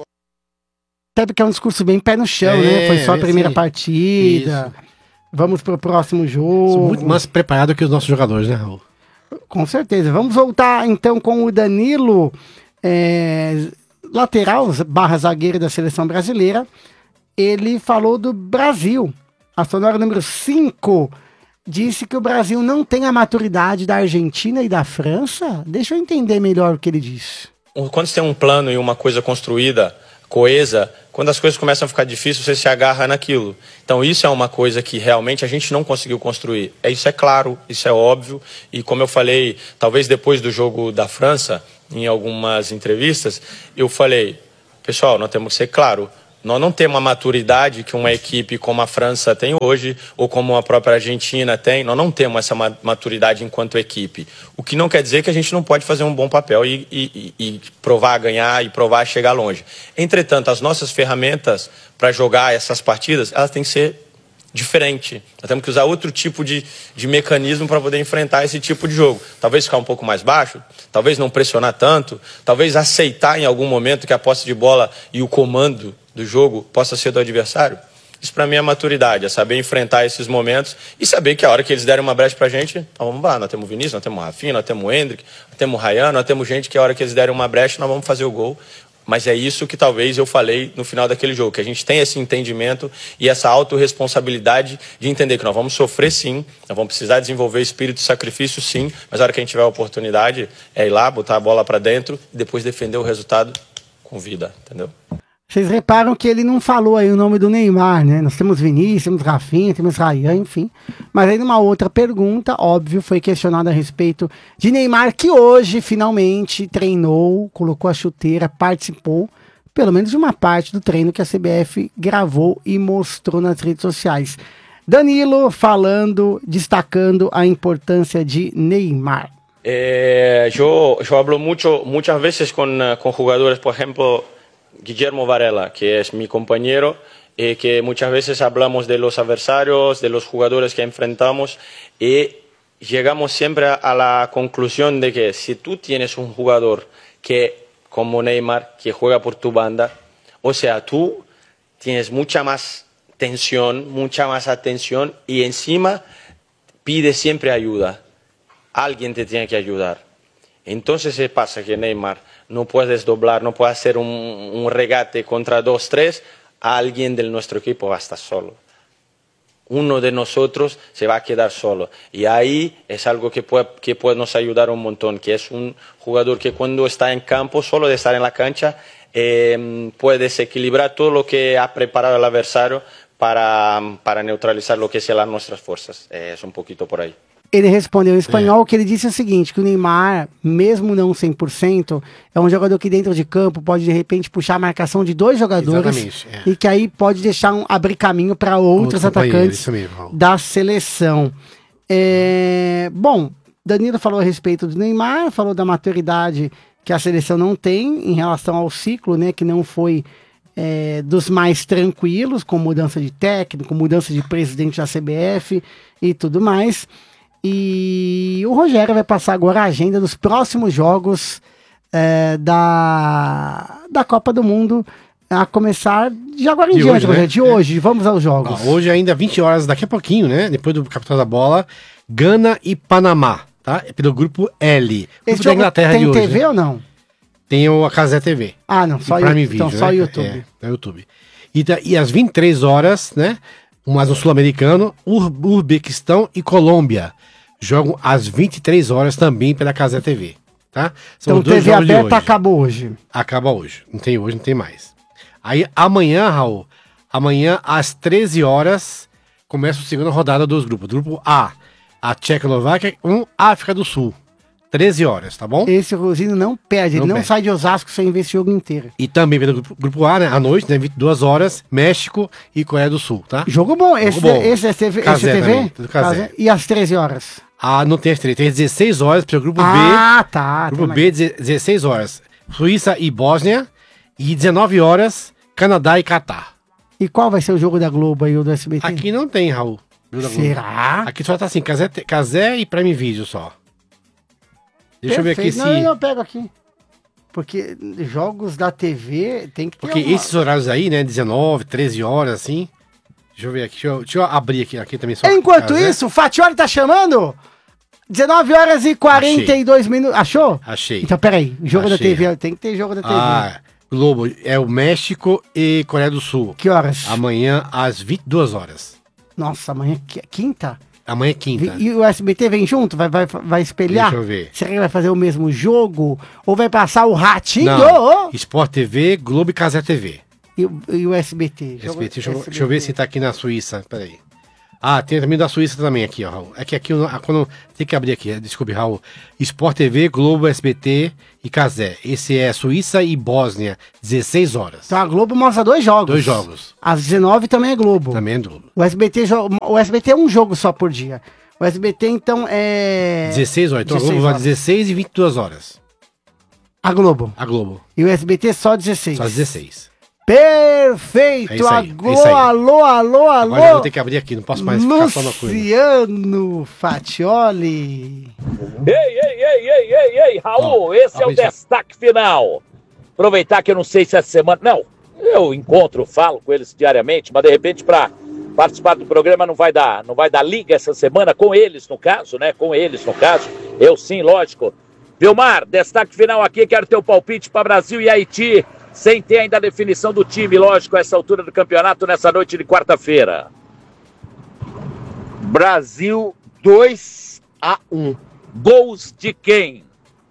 Até porque é um discurso bem pé no chão, é, né? Foi só a primeira sim. partida. Isso. Vamos pro próximo jogo. Sou muito mais preparado que os nossos jogadores, né, Raul? Com certeza. Vamos voltar então com o Danilo, é, lateral barra zagueiro da seleção brasileira. Ele falou do Brasil. A sonora número cinco disse que o Brasil não tem a maturidade da Argentina e da França. Deixa eu entender melhor o que ele disse. Quando você tem um plano e uma coisa construída, coesa, quando as coisas começam a ficar difíceis, você se agarra naquilo. Então isso é uma coisa que realmente a gente não conseguiu construir. É, isso é claro, isso é óbvio. E como eu falei, talvez depois do jogo da França, em algumas entrevistas, eu falei, pessoal, nós temos que ser claro. Nós não temos a maturidade que uma equipe como a França tem hoje, ou como a própria Argentina tem. Nós não temos essa maturidade enquanto equipe. O que não quer dizer que a gente não pode fazer um bom papel e, e, e provar a ganhar e provar a chegar longe. Entretanto, as nossas ferramentas para jogar essas partidas, elas têm que ser diferentes. Nós temos que usar outro tipo de, de mecanismo para poder enfrentar esse tipo de jogo. Talvez ficar um pouco mais baixo, talvez não pressionar tanto, talvez aceitar em algum momento que a posse de bola e o comando do jogo possa ser do adversário. Isso para mim é maturidade, é saber enfrentar esses momentos e saber que a hora que eles derem uma brecha pra gente, nós vamos lá, nós temos o Vinícius, nós temos o Rafinha, nós temos o Endrick, nós temos o Ryan, nós temos gente que a hora que eles derem uma brecha, nós vamos fazer o gol. Mas é isso que talvez eu falei no final daquele jogo, que a gente tem esse entendimento e essa autorresponsabilidade de entender que nós vamos sofrer sim, nós vamos precisar desenvolver espírito de sacrifício sim, mas a hora que a gente tiver a oportunidade é ir lá, botar a bola para dentro e depois defender o resultado com vida, entendeu? Vocês reparam que ele não falou aí o nome do Neymar, né? Nós temos Vinícius, temos Rafinha, temos Ryan, enfim. Mas aí numa outra pergunta, óbvio, foi questionado a respeito de Neymar, que hoje finalmente treinou, colocou a chuteira, participou, pelo menos de uma parte do treino que a C B F gravou e mostrou nas redes sociais. Danilo falando, destacando a importância de Neymar. Eh, yo, yo hablo mucho, muchas veces con, con jugadores, por ejemplo, Guillermo Varela, que es mi compañero, eh, que muchas veces hablamos de los adversarios, de los jugadores que enfrentamos y llegamos siempre a la conclusión de que si tú tienes un jugador que, como Neymar, que juega por tu banda, o sea, tú tienes mucha más tensión, mucha más atención y encima pides siempre ayuda. Alguien te tiene que ayudar. Entonces se pasa que Neymar no puedes doblar, no puedes hacer un, un regate contra dos, tres, alguien de nuestro equipo va a estar solo. Uno de nosotros se va a quedar solo. Y ahí es algo que puede, que puede nos ayudar un montón, que es un jugador que cuando está en campo, solo de estar en la cancha, eh, puede desequilibrar todo lo que ha preparado el adversario para, para neutralizar lo que sean las nuestras fuerzas. Eh, es un poquito por ahí. Ele respondeu em espanhol, é. que ele disse o seguinte, que o Neymar, mesmo não cem por cento, é um jogador que dentro de campo pode de repente puxar a marcação de dois jogadores é. e que aí pode deixar um, abrir caminho para outros Outro atacantes mesmo, da seleção. É, bom, Danilo falou a respeito do Neymar, falou da maturidade que a seleção não tem em relação ao ciclo, né, que não foi é, dos mais tranquilos, com mudança de técnico, mudança de presidente da C B F e tudo mais. E o Rogério vai passar agora a agenda dos próximos jogos é, da, da Copa do Mundo, a começar de agora em de diante, hoje, Rogério, né? de hoje. Vamos aos jogos. Ah, hoje ainda vinte horas, daqui a pouquinho, né? Depois do Capital da Bola, Gana e Panamá, tá? É pelo grupo L. Grupo Esse da Inglaterra tem de hoje, T V, né? Ou não? Tem o Cazé T V. Ah, não, só, Prime YouTube, Video, então, só né? YouTube. É, é YouTube. E, e às vinte e três horas, né? Mais um sul-americano, Ur Uzbequistão e Colômbia. Jogam às vinte e três horas também pela Cazé T V, tá? São então T V aberta acabou hoje. Acaba hoje. Não tem hoje, não tem mais. Aí amanhã, Raul, amanhã às treze horas começa a segunda rodada dos grupos. Grupo A, a Tchecoslováquia, um África do Sul. treze horas, tá bom? Esse Rosino não perde, não ele não perde. Sai de Osasco sem ver esse jogo inteiro. E também pelo grupo, grupo A, né, à noite, né, vinte e duas horas, México e Coreia do Sul, tá? Jogo bom, esse, jogo bom. esse, esse, esse, Cazé esse T V? Também, tudo Cazé. E às treze horas? Ah, não tem as três, tem às dezesseis horas pelo grupo ah, B. Ah, tá. Grupo B, dezesseis horas. Suíça e Bósnia. E dezenove horas, Canadá e Catar. E qual vai ser o jogo da Globo aí, o do S B T? Aqui não tem, Raul. Será? Aqui só tá assim, Cazé, Cazé e Prime Video só. Deixa Perfeito. eu ver aqui não, se... Não, eu pego aqui. Porque jogos da T V tem que ter Porque alguma... esses horários aí, né, dezenove, treze horas, assim... Deixa eu ver aqui, deixa eu, deixa eu abrir aqui, aqui também. Só Enquanto Cazé. Isso, o Fatioli tá chamando... dezenove horas e quarenta e dois minutos. Achou? Achei. Então, peraí. Jogo Achei. da T V. Tem que ter jogo da T V. Ah, Globo. É o México e Coreia do Sul. Que horas? Amanhã, às vinte e duas horas. Nossa, amanhã é quinta? Amanhã é quinta. E o S B T vem junto? Vai, vai, vai espelhar? Deixa eu ver. Será que vai fazer o mesmo jogo? Ou vai passar o ratinho? Não. Sport T V, Globo e Cazé T V. E, e o S B T? S B T, deixa, S B T. Deixa eu ver se tá aqui na Suíça. Peraí. Ah, tem também da Suíça também aqui, ó, Raul. É que aqui, quando tem que abrir aqui, desculpe, Raul. Sport T V, Globo, S B T e Cazé. Esse é Suíça e Bósnia, dezesseis horas. Então a Globo mostra dois jogos. Dois jogos. Às dezenove também é Globo. Também é Globo. O S B T, o S B T é um jogo só por dia. O S B T, então, é... dezesseis horas. Então a Globo vai dezesseis e vinte e duas horas. A Globo? A Globo. E o S B T só dezesseis? Só dezesseis. Perfeito! É isso aí, alô, é isso aí. alô, alô, alô! Agora eu vou ter que abrir aqui, não posso mais ficar só na coisa. Luciano Fatioli. Ei, ei, ei, ei, ei, ei, Raul, oh, esse é o destaque final. Aproveitar que eu não sei se essa semana... Não, Eu encontro, falo com eles diariamente, mas de repente para participar do programa não vai dar, não vai dar liga essa semana, com eles no caso, né? Com eles no caso. Eu sim, lógico. Vilmar, destaque final aqui, quero ter o palpite para Brasil e Haiti, sem ter ainda a definição do time, lógico, a essa altura do campeonato, nessa noite de quarta-feira. Brasil dois a um. Gols de quem?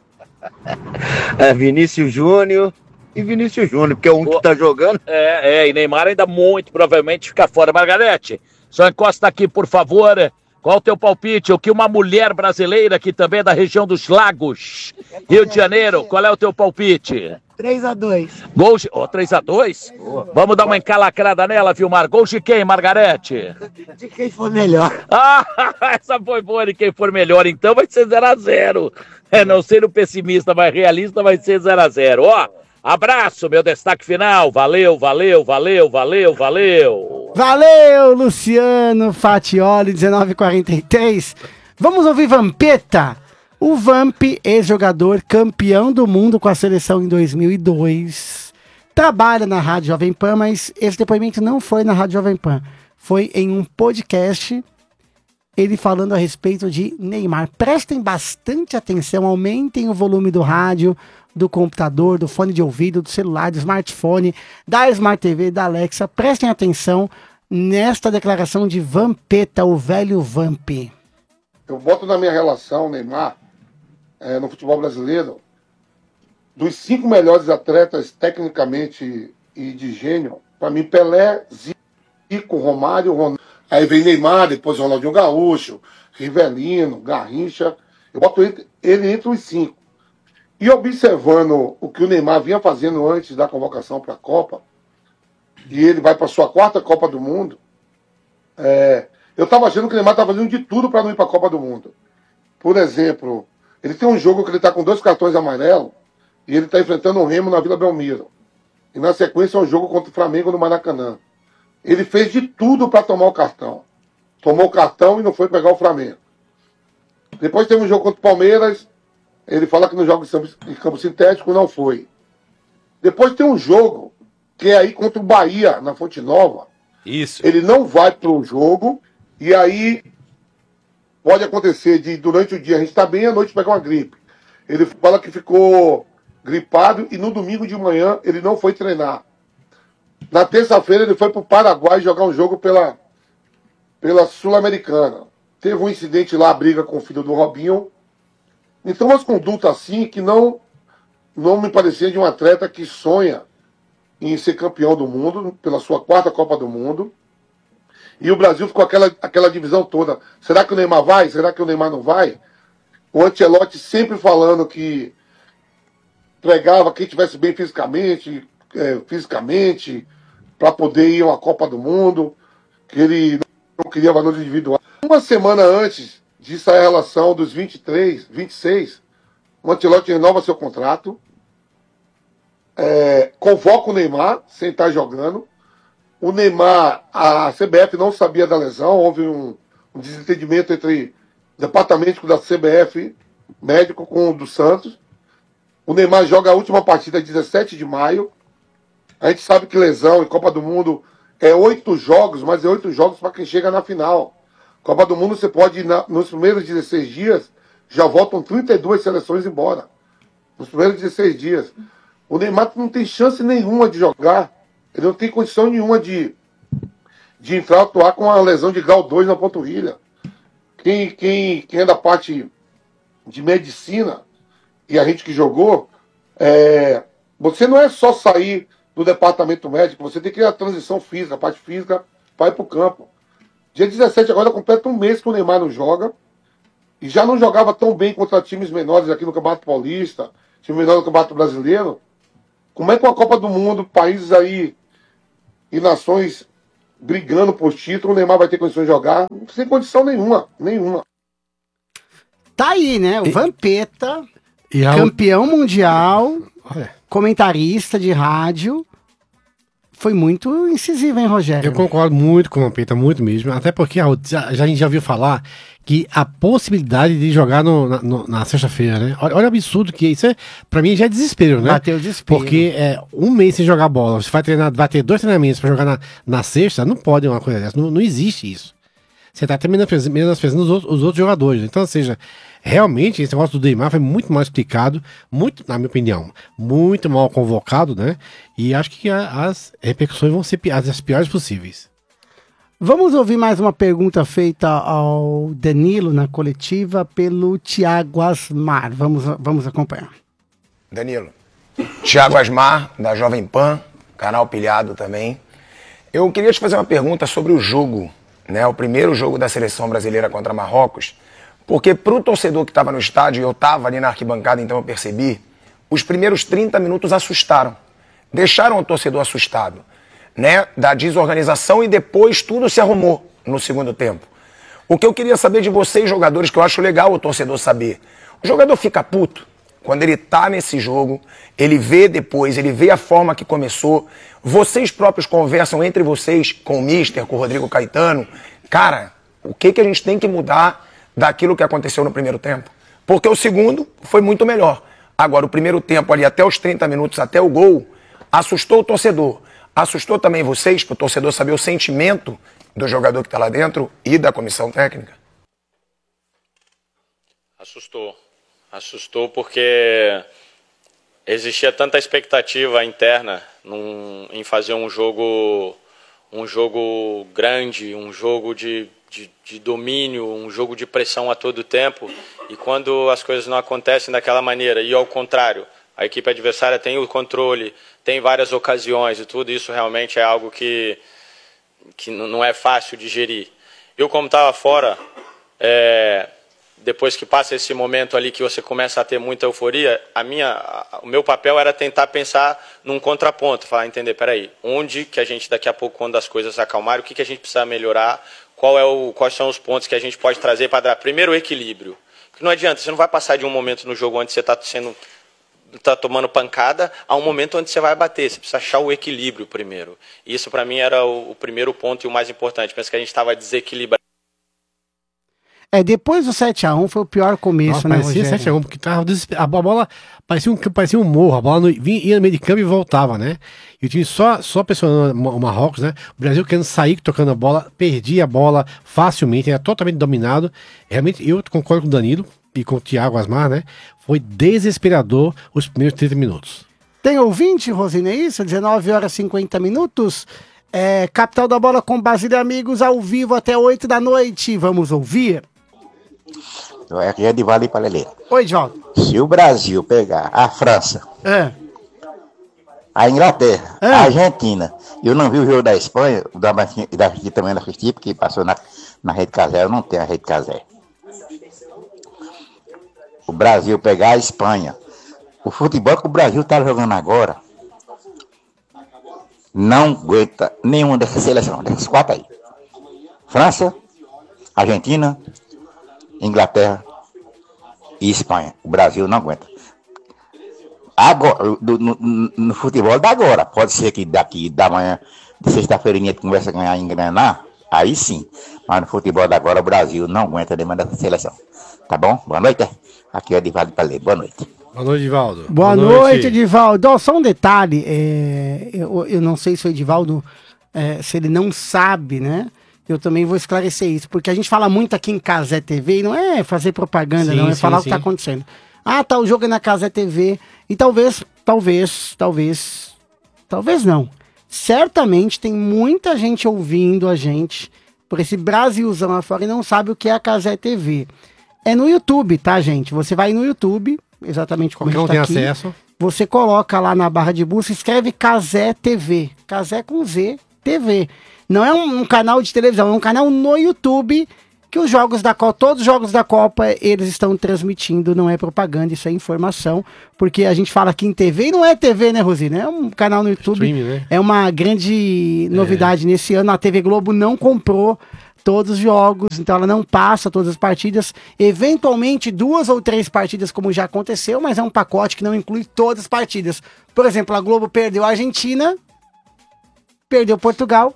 É Vinícius Júnior e Vinícius Júnior, porque é um o... que tá jogando. É, é, e Neymar ainda muito provavelmente fica fora. Margarete, só encosta aqui, por favor. Qual o teu palpite? O que uma mulher brasileira, que também é da região dos Lagos, Rio de Janeiro, qual é o teu palpite? três a dois. Gols de... Oh, três a dois? Vamos dar uma encalacrada nela, Vilmar. Gols de quem, Margarete? De quem for melhor. Ah, essa foi boa, de quem for melhor. Então vai ser zero a zero. É, não sendo pessimista, mas realista, vai ser zero a zero. Ó, abraço, meu destaque final. Valeu, valeu, valeu, valeu, valeu. Valeu, Luciano Fatioli, dezenove e quarenta e três. Vamos ouvir Vampeta. O Vamp, ex-jogador, campeão do mundo com a seleção em dois mil e dois. Trabalha na Rádio Jovem Pan, mas esse depoimento não foi na Rádio Jovem Pan. Foi em um podcast, ele falando a respeito de Neymar. Prestem bastante atenção, aumentem o volume do rádio, do computador, do fone de ouvido, do celular, do smartphone, da Smart T V, da Alexa. Prestem atenção nesta declaração de Vampeta, o velho Vamp. Eu boto na minha relação, Neymar, é, no futebol brasileiro, dos cinco melhores atletas tecnicamente e de gênio, para mim, Pelé, Zico, Romário, Ronaldo. Aí vem Neymar, depois Ronaldinho Gaúcho, Rivelino, Garrincha. Eu boto ele, ele entre os cinco. E observando o que o Neymar vinha fazendo antes da convocação para a Copa, e ele vai para sua quarta Copa do Mundo, é, eu estava achando que o Neymar estava fazendo de tudo para não ir para a Copa do Mundo. Por exemplo, ele tem um jogo que ele está com dois cartões amarelos e ele está enfrentando o Remo na Vila Belmiro. E na sequência é um jogo contra o Flamengo no Maracanã. Ele fez de tudo para tomar o cartão. Tomou o cartão e não foi pegar o Flamengo. Depois teve um jogo contra o Palmeiras. Ele fala que não joga em campo sintético, não foi. Depois tem um jogo que é aí contra o Bahia, na Fonte Nova. Isso. Ele não vai para o jogo e aí pode acontecer de durante o dia a gente está bem, à noite pegar uma gripe. Ele fala que ficou gripado e no domingo de manhã ele não foi treinar. Na terça-feira ele foi para o Paraguai jogar um jogo pela, pela Sul-Americana. Teve um incidente lá, a briga com o filho do Robinho. Então, umas condutas assim que não, não me parecia de um atleta que sonha em ser campeão do mundo, pela sua quarta Copa do Mundo. E o Brasil ficou aquela, aquela divisão toda. Será que o Neymar vai? Será que o Neymar não vai? O Ancelotti sempre falando que pregava quem estivesse bem fisicamente, é, fisicamente, para poder ir a uma Copa do Mundo, que ele não queria valores individuais. Uma semana antes de sair a relação dos vinte e três, vinte e seis, o Ancelotti renova seu contrato, é, convoca o Neymar, sem estar jogando. O Neymar, a C B F não sabia da lesão, houve um, um desentendimento entre o departamento da C B F, médico, com o do Santos. O Neymar joga a última partida dezessete de maio. A gente sabe que lesão em Copa do Mundo é oito jogos, mas é oito jogos para quem chega na final. Copa do Mundo você pode ir na, nos primeiros dezesseis dias, já voltam trinta e duas seleções embora. Nos primeiros dezesseis dias. O Neymar não tem chance nenhuma de jogar. Ele não tem condição nenhuma de, de entrar e atuar com uma lesão de grau dois na panturrilha. Quem, quem, quem é da parte de medicina, e a gente que jogou, é, você não é só sair do departamento médico, você tem que ir à transição física, a parte física, para ir para o campo. Dia dezessete agora completa um mês que o Neymar não joga, e já não jogava tão bem contra times menores aqui no Campeonato Paulista, time menor no Campeonato Brasileiro. Como é que a Copa do Mundo, países aí e nações brigando por título, o Neymar vai ter condições de jogar? Sem condição nenhuma, nenhuma. Tá aí, né? O Vampeta, campeão mundial, comentarista de rádio, foi muito incisiva, hein, Rogério? Eu concordo muito com o Vampeta, muito mesmo. Até porque a, já, a gente já ouviu falar que a possibilidade de jogar no, na, no, na sexta-feira, né? Olha, olha o absurdo que é isso. É, pra mim já é desespero, né? Bateu desespero. Porque é, um mês sem jogar bola, você vai, treinar, vai ter dois treinamentos pra jogar na, na sexta, não pode uma coisa dessa. Não, não existe isso. Você tá até menosprezando os outros, os outros jogadores. Então, ou seja, realmente esse negócio do Neymar foi muito mal explicado, muito, na minha opinião, muito mal convocado, né? E acho que a, as repercussões vão ser as, as piores possíveis. Vamos ouvir mais uma pergunta feita ao Danilo na coletiva pelo Thiago Asmar. Vamos, vamos acompanhar. Danilo, Thiago Asmar, da Jovem Pan, canal Pilhado também. Eu queria te fazer uma pergunta sobre o jogo, né? O primeiro jogo da seleção brasileira contra Marrocos, porque para o torcedor que estava no estádio, eu estava ali na arquibancada, então eu percebi, os primeiros trinta minutos assustaram, deixaram o torcedor assustado, né, da desorganização, e depois tudo se arrumou no segundo tempo. O que eu queria saber de vocês, jogadores, que eu acho legal o torcedor saber, o jogador fica puto quando ele tá nesse jogo, ele vê depois, ele vê a forma que começou, vocês próprios conversam entre vocês com o Mister, com o Rodrigo Caetano, cara, o que, que a gente tem que mudar daquilo que aconteceu no primeiro tempo? Porque o segundo foi muito melhor. Agora, o primeiro tempo ali, até os trinta minutos, até o gol, assustou o torcedor. Assustou também vocês, para o torcedor saber o sentimento do jogador que está lá dentro e da comissão técnica? Assustou. Assustou porque existia tanta expectativa interna num, em fazer um jogo, um jogo grande, um jogo de, de, de domínio, um jogo de pressão a todo tempo. E quando as coisas não acontecem daquela maneira, e ao contrário, a equipe adversária tem o controle, tem várias ocasiões e tudo, isso realmente é algo que, que não é fácil de gerir. Eu, como estava fora, é, depois que passa esse momento ali que você começa a ter muita euforia, a minha, a, o meu papel era tentar pensar num contraponto, falar, entender, peraí, onde que a gente daqui a pouco, quando as coisas acalmarem, o que, que a gente precisa melhorar, qual é o, quais são os pontos que a gente pode trazer para dar, primeiro, o equilíbrio. Porque não adianta, você não vai passar de um momento no jogo onde você está sendo... tá tomando pancada, a um momento onde você vai bater. Você precisa achar o equilíbrio primeiro. Isso, para mim, era o, o primeiro ponto e o mais importante. Penso que a gente estava desequilibrado. É, depois do sete a um foi o pior começo, Nossa, né, parecia Rogério? sete a um, porque tava desesperado. A bola parecia um, parecia um morro, a bola no, vinha, ia no meio de campo e voltava, né? E o time só, só pressionando o Marrocos, né? O Brasil querendo sair, tocando a bola, perdia a bola facilmente, era totalmente dominado. Realmente, eu concordo com o Danilo e com o Thiago Asmar, né? Foi desesperador os primeiros trinta minutos. Tem ouvinte, Rosina, é isso? dezenove horas e cinquenta minutos. É, Capital da Bola com Basílio Amigos, ao vivo até oito da noite. Vamos ouvir? Aqui é de Vale para Lelê. Oi, João. Se o Brasil pegar a França, é. a Inglaterra, é. a Argentina, eu não vi o jogo da Espanha, da, da Argentina também não assisti, porque passou na, na Rede Casé, eu não tenho a Rede Casé. O Brasil pegar a Espanha, o futebol que o Brasil está jogando agora, não aguenta nenhuma dessas seleções, dessas quatro aí. França, Argentina, Inglaterra e Espanha. O Brasil não aguenta. Agora, do, no, no futebol da agora, pode ser que daqui da manhã, de sexta-feira, a gente começa a ganhar e engrenar, aí sim. Mas no futebol da agora, o Brasil não aguenta nenhuma dessa seleção. Tá bom? Boa noite. Aqui é Edivaldo Palê. Boa noite. Boa noite, Edivaldo. Boa, Boa noite, noite, Edivaldo. Oh, só um detalhe, é, eu, eu não sei se o Edivaldo, é, se ele não sabe, né? Eu também vou esclarecer isso, porque a gente fala muito aqui em Casé T V, e não é fazer propaganda, sim, não, é sim, falar sim. o que está acontecendo. Ah, tá, o jogo é na Casé T V, e talvez, talvez, talvez, talvez não. Certamente tem muita gente ouvindo a gente por esse Brasilzão lá fora e não sabe o que é a Casé T V. É no YouTube, tá, gente? Você vai no YouTube, exatamente como Qualquer a gente tá tem aqui, acesso. Você coloca lá na barra de busca, escreve Casé T V. Casé com Z, T V. Não é um, um canal de televisão, é um canal no YouTube que os jogos da Copa, todos os jogos da Copa, eles estão transmitindo, não é propaganda, isso é informação, porque a gente fala aqui em T V e não é T V, né, Rosina? É um canal no YouTube, Stream, né? É uma grande novidade é. Nesse ano, a T V Globo não comprou todos os jogos, então ela não passa todas as partidas, eventualmente duas ou três partidas, como já aconteceu, mas é um pacote que não inclui todas as partidas. Por exemplo, a Globo perdeu a Argentina, perdeu Portugal.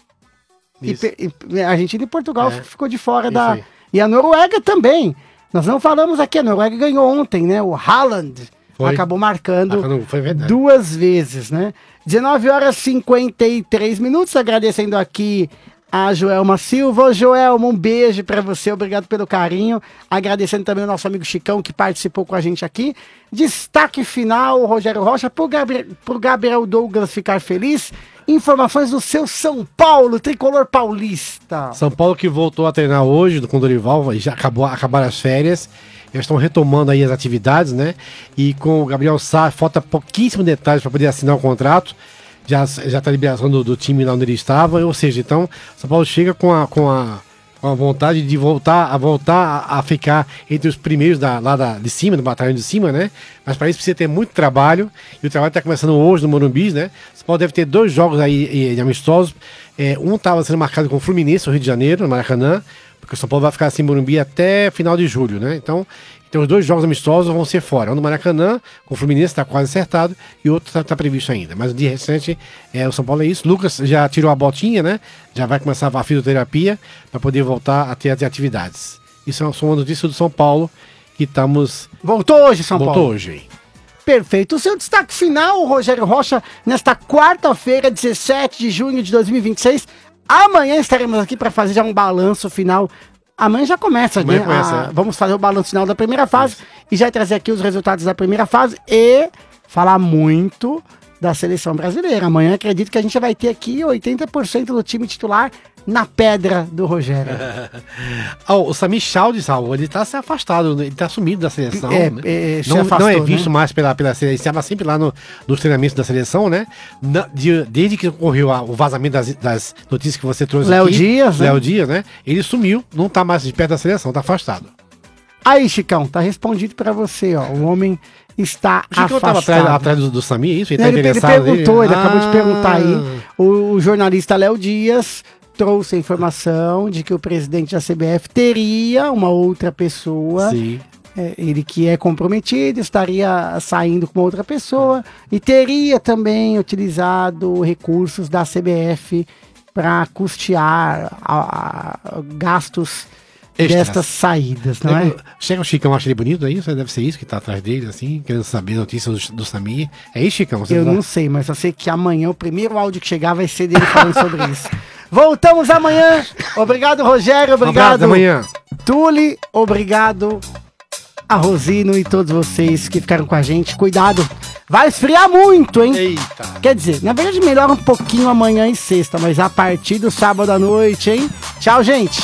E, e a Argentina e Portugal é. ficou de fora Isso da... Aí. E a Noruega também. Nós não falamos aqui, a Noruega ganhou ontem, né? O Haaland foi. acabou marcando ah, foi duas vezes, né? dezenove horas e cinquenta e três minutos, agradecendo aqui a Joelma Silva. Joelma, um beijo pra você, obrigado pelo carinho. Agradecendo também o nosso amigo Chicão, que participou com a gente aqui. Destaque final, Rogério Rocha, pro Gabriel, pro Gabriel Douglas ficar feliz. Informações do seu São Paulo, tricolor paulista. São Paulo que voltou a treinar hoje com o Dorival, já acabou, acabaram as férias. Eles estão retomando aí as atividades, né? E com o Gabriel Sá, falta pouquíssimos detalhes para poder assinar o contrato. Já está a liberação do, do time lá onde ele estava. Ou seja, então, São Paulo chega com a, com a, com a vontade de voltar a voltar a, a ficar entre os primeiros da, lá da, de cima, do batalhão de cima, né? Mas para isso precisa ter muito trabalho. E o trabalho está começando hoje no Morumbi, né? São Paulo deve ter dois jogos aí de amistosos. É, um estava sendo marcado com o Fluminense, no Rio de Janeiro, no Maracanã. Porque o São Paulo vai ficar assim em Morumbi até final de julho, né? Então, então os dois jogos amistosos vão ser fora. Um no Maracanã, com o Fluminense, está quase acertado, e outro está tá previsto ainda. Mas de recente, é, o São Paulo é isso. Lucas já tirou a botinha, né? Já vai começar a fisioterapia para poder voltar a ter as atividades. Isso é uma notícia do São Paulo que estamos... Voltou hoje, São Voltou Paulo. Voltou hoje. Perfeito. O seu destaque final, Rogério Rocha, nesta quarta-feira, dezessete de junho de dois mil e vinte e seis. Amanhã estaremos aqui para fazer já um balanço final. Amanhã já começa, Amanhã né? Começa, a, é. Vamos fazer o balanço final da primeira fase Isso. e já trazer aqui os resultados da primeira fase e falar muito da seleção brasileira. Amanhã acredito que a gente vai ter aqui oitenta por cento do time titular na pedra do Rogério. oh, o Samir Chaldes, Raul, ele tá se afastado, ele tá sumido da seleção. É, né? é, não, afastou, não é visto né? mais pela, pela seleção, ele estava sempre lá no, nos treinamentos da seleção, né? Na, de, desde que ocorreu a, o vazamento das, das notícias que você trouxe Léo aqui. Dias, Léo né? Dias, né? Ele sumiu, não tá mais de perto da seleção, tá afastado. Aí, Chicão, tá respondido pra você, ó. O homem está o Chicão afastado. Tava atrás, atrás do, do Samir, isso? Ele, ele, tá ele interessado perguntou, ele ah. acabou de perguntar aí. O, o jornalista Léo Dias trouxe a informação de que o presidente da C B F teria uma outra pessoa. Sim. É, ele que é comprometido, estaria saindo com outra pessoa e teria também utilizado recursos da C B F para custear a, a, gastos Extras. destas saídas, não é? Chega o Chicão, acha ele bonito, é isso? Deve ser isso que tá atrás dele, assim, querendo saber notícias do, do Samir. É isso, Chicão? Você Eu não sei, mas eu sei que amanhã o primeiro áudio que chegar vai ser dele falando sobre isso. Voltamos amanhã. Obrigado, Rogério. Obrigado, amanhã. Tule. Obrigado a Rosino e todos vocês que ficaram com a gente. Cuidado. Vai esfriar muito, hein? Eita. Quer dizer, na verdade melhora um pouquinho amanhã e sexta, mas a partir do sábado à noite, hein? Tchau, gente.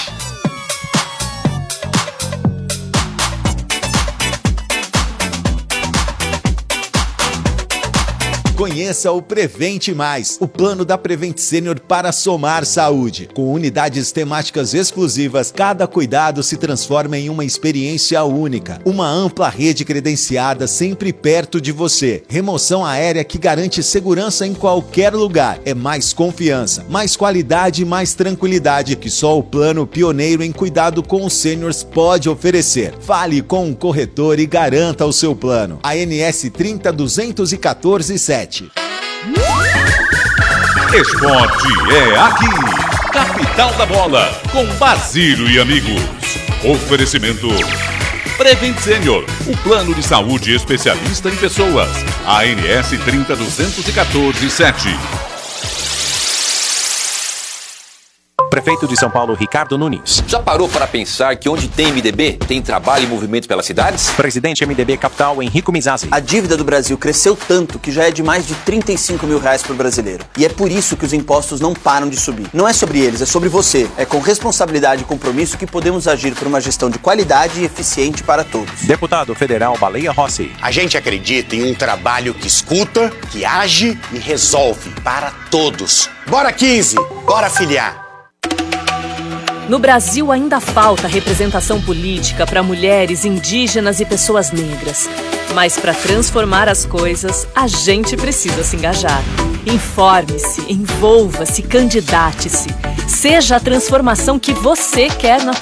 Conheça o Prevente Mais, o plano da Prevent Senior para somar saúde. Com unidades temáticas exclusivas, cada cuidado se transforma em uma experiência única. Uma ampla rede credenciada sempre perto de você. Remoção aérea que garante segurança em qualquer lugar. É mais confiança, mais qualidade e mais tranquilidade que só o plano pioneiro em cuidado com os seniors pode oferecer. Fale com um corretor e garanta o seu plano. A N S trinta duzentos e quatorze sete. Esporte é aqui. Capital da Bola, com Basílio e amigos. Oferecimento Prevent Senior, o plano de saúde especialista em pessoas. A N S trinta duzentos e quatorze sete. Prefeito de São Paulo, Ricardo Nunes. Já parou para pensar que onde tem M D B, tem trabalho e movimento pelas cidades? Presidente M D B Capital, Henrico Mizazzi. A dívida do Brasil cresceu tanto que já é de mais de trinta e cinco mil reais por brasileiro. E é por isso que os impostos não param de subir. Não é sobre eles, é sobre você. É com responsabilidade e compromisso que podemos agir por uma gestão de qualidade e eficiente para todos. Deputado Federal Baleia Rossi. A gente acredita em um trabalho que escuta, que age e resolve para todos. Bora quinze, bora filiar. No Brasil ainda falta representação política para mulheres, indígenas e pessoas negras. Mas para transformar as coisas, a gente precisa se engajar. Informe-se, envolva-se, candidate-se. Seja a transformação que você quer na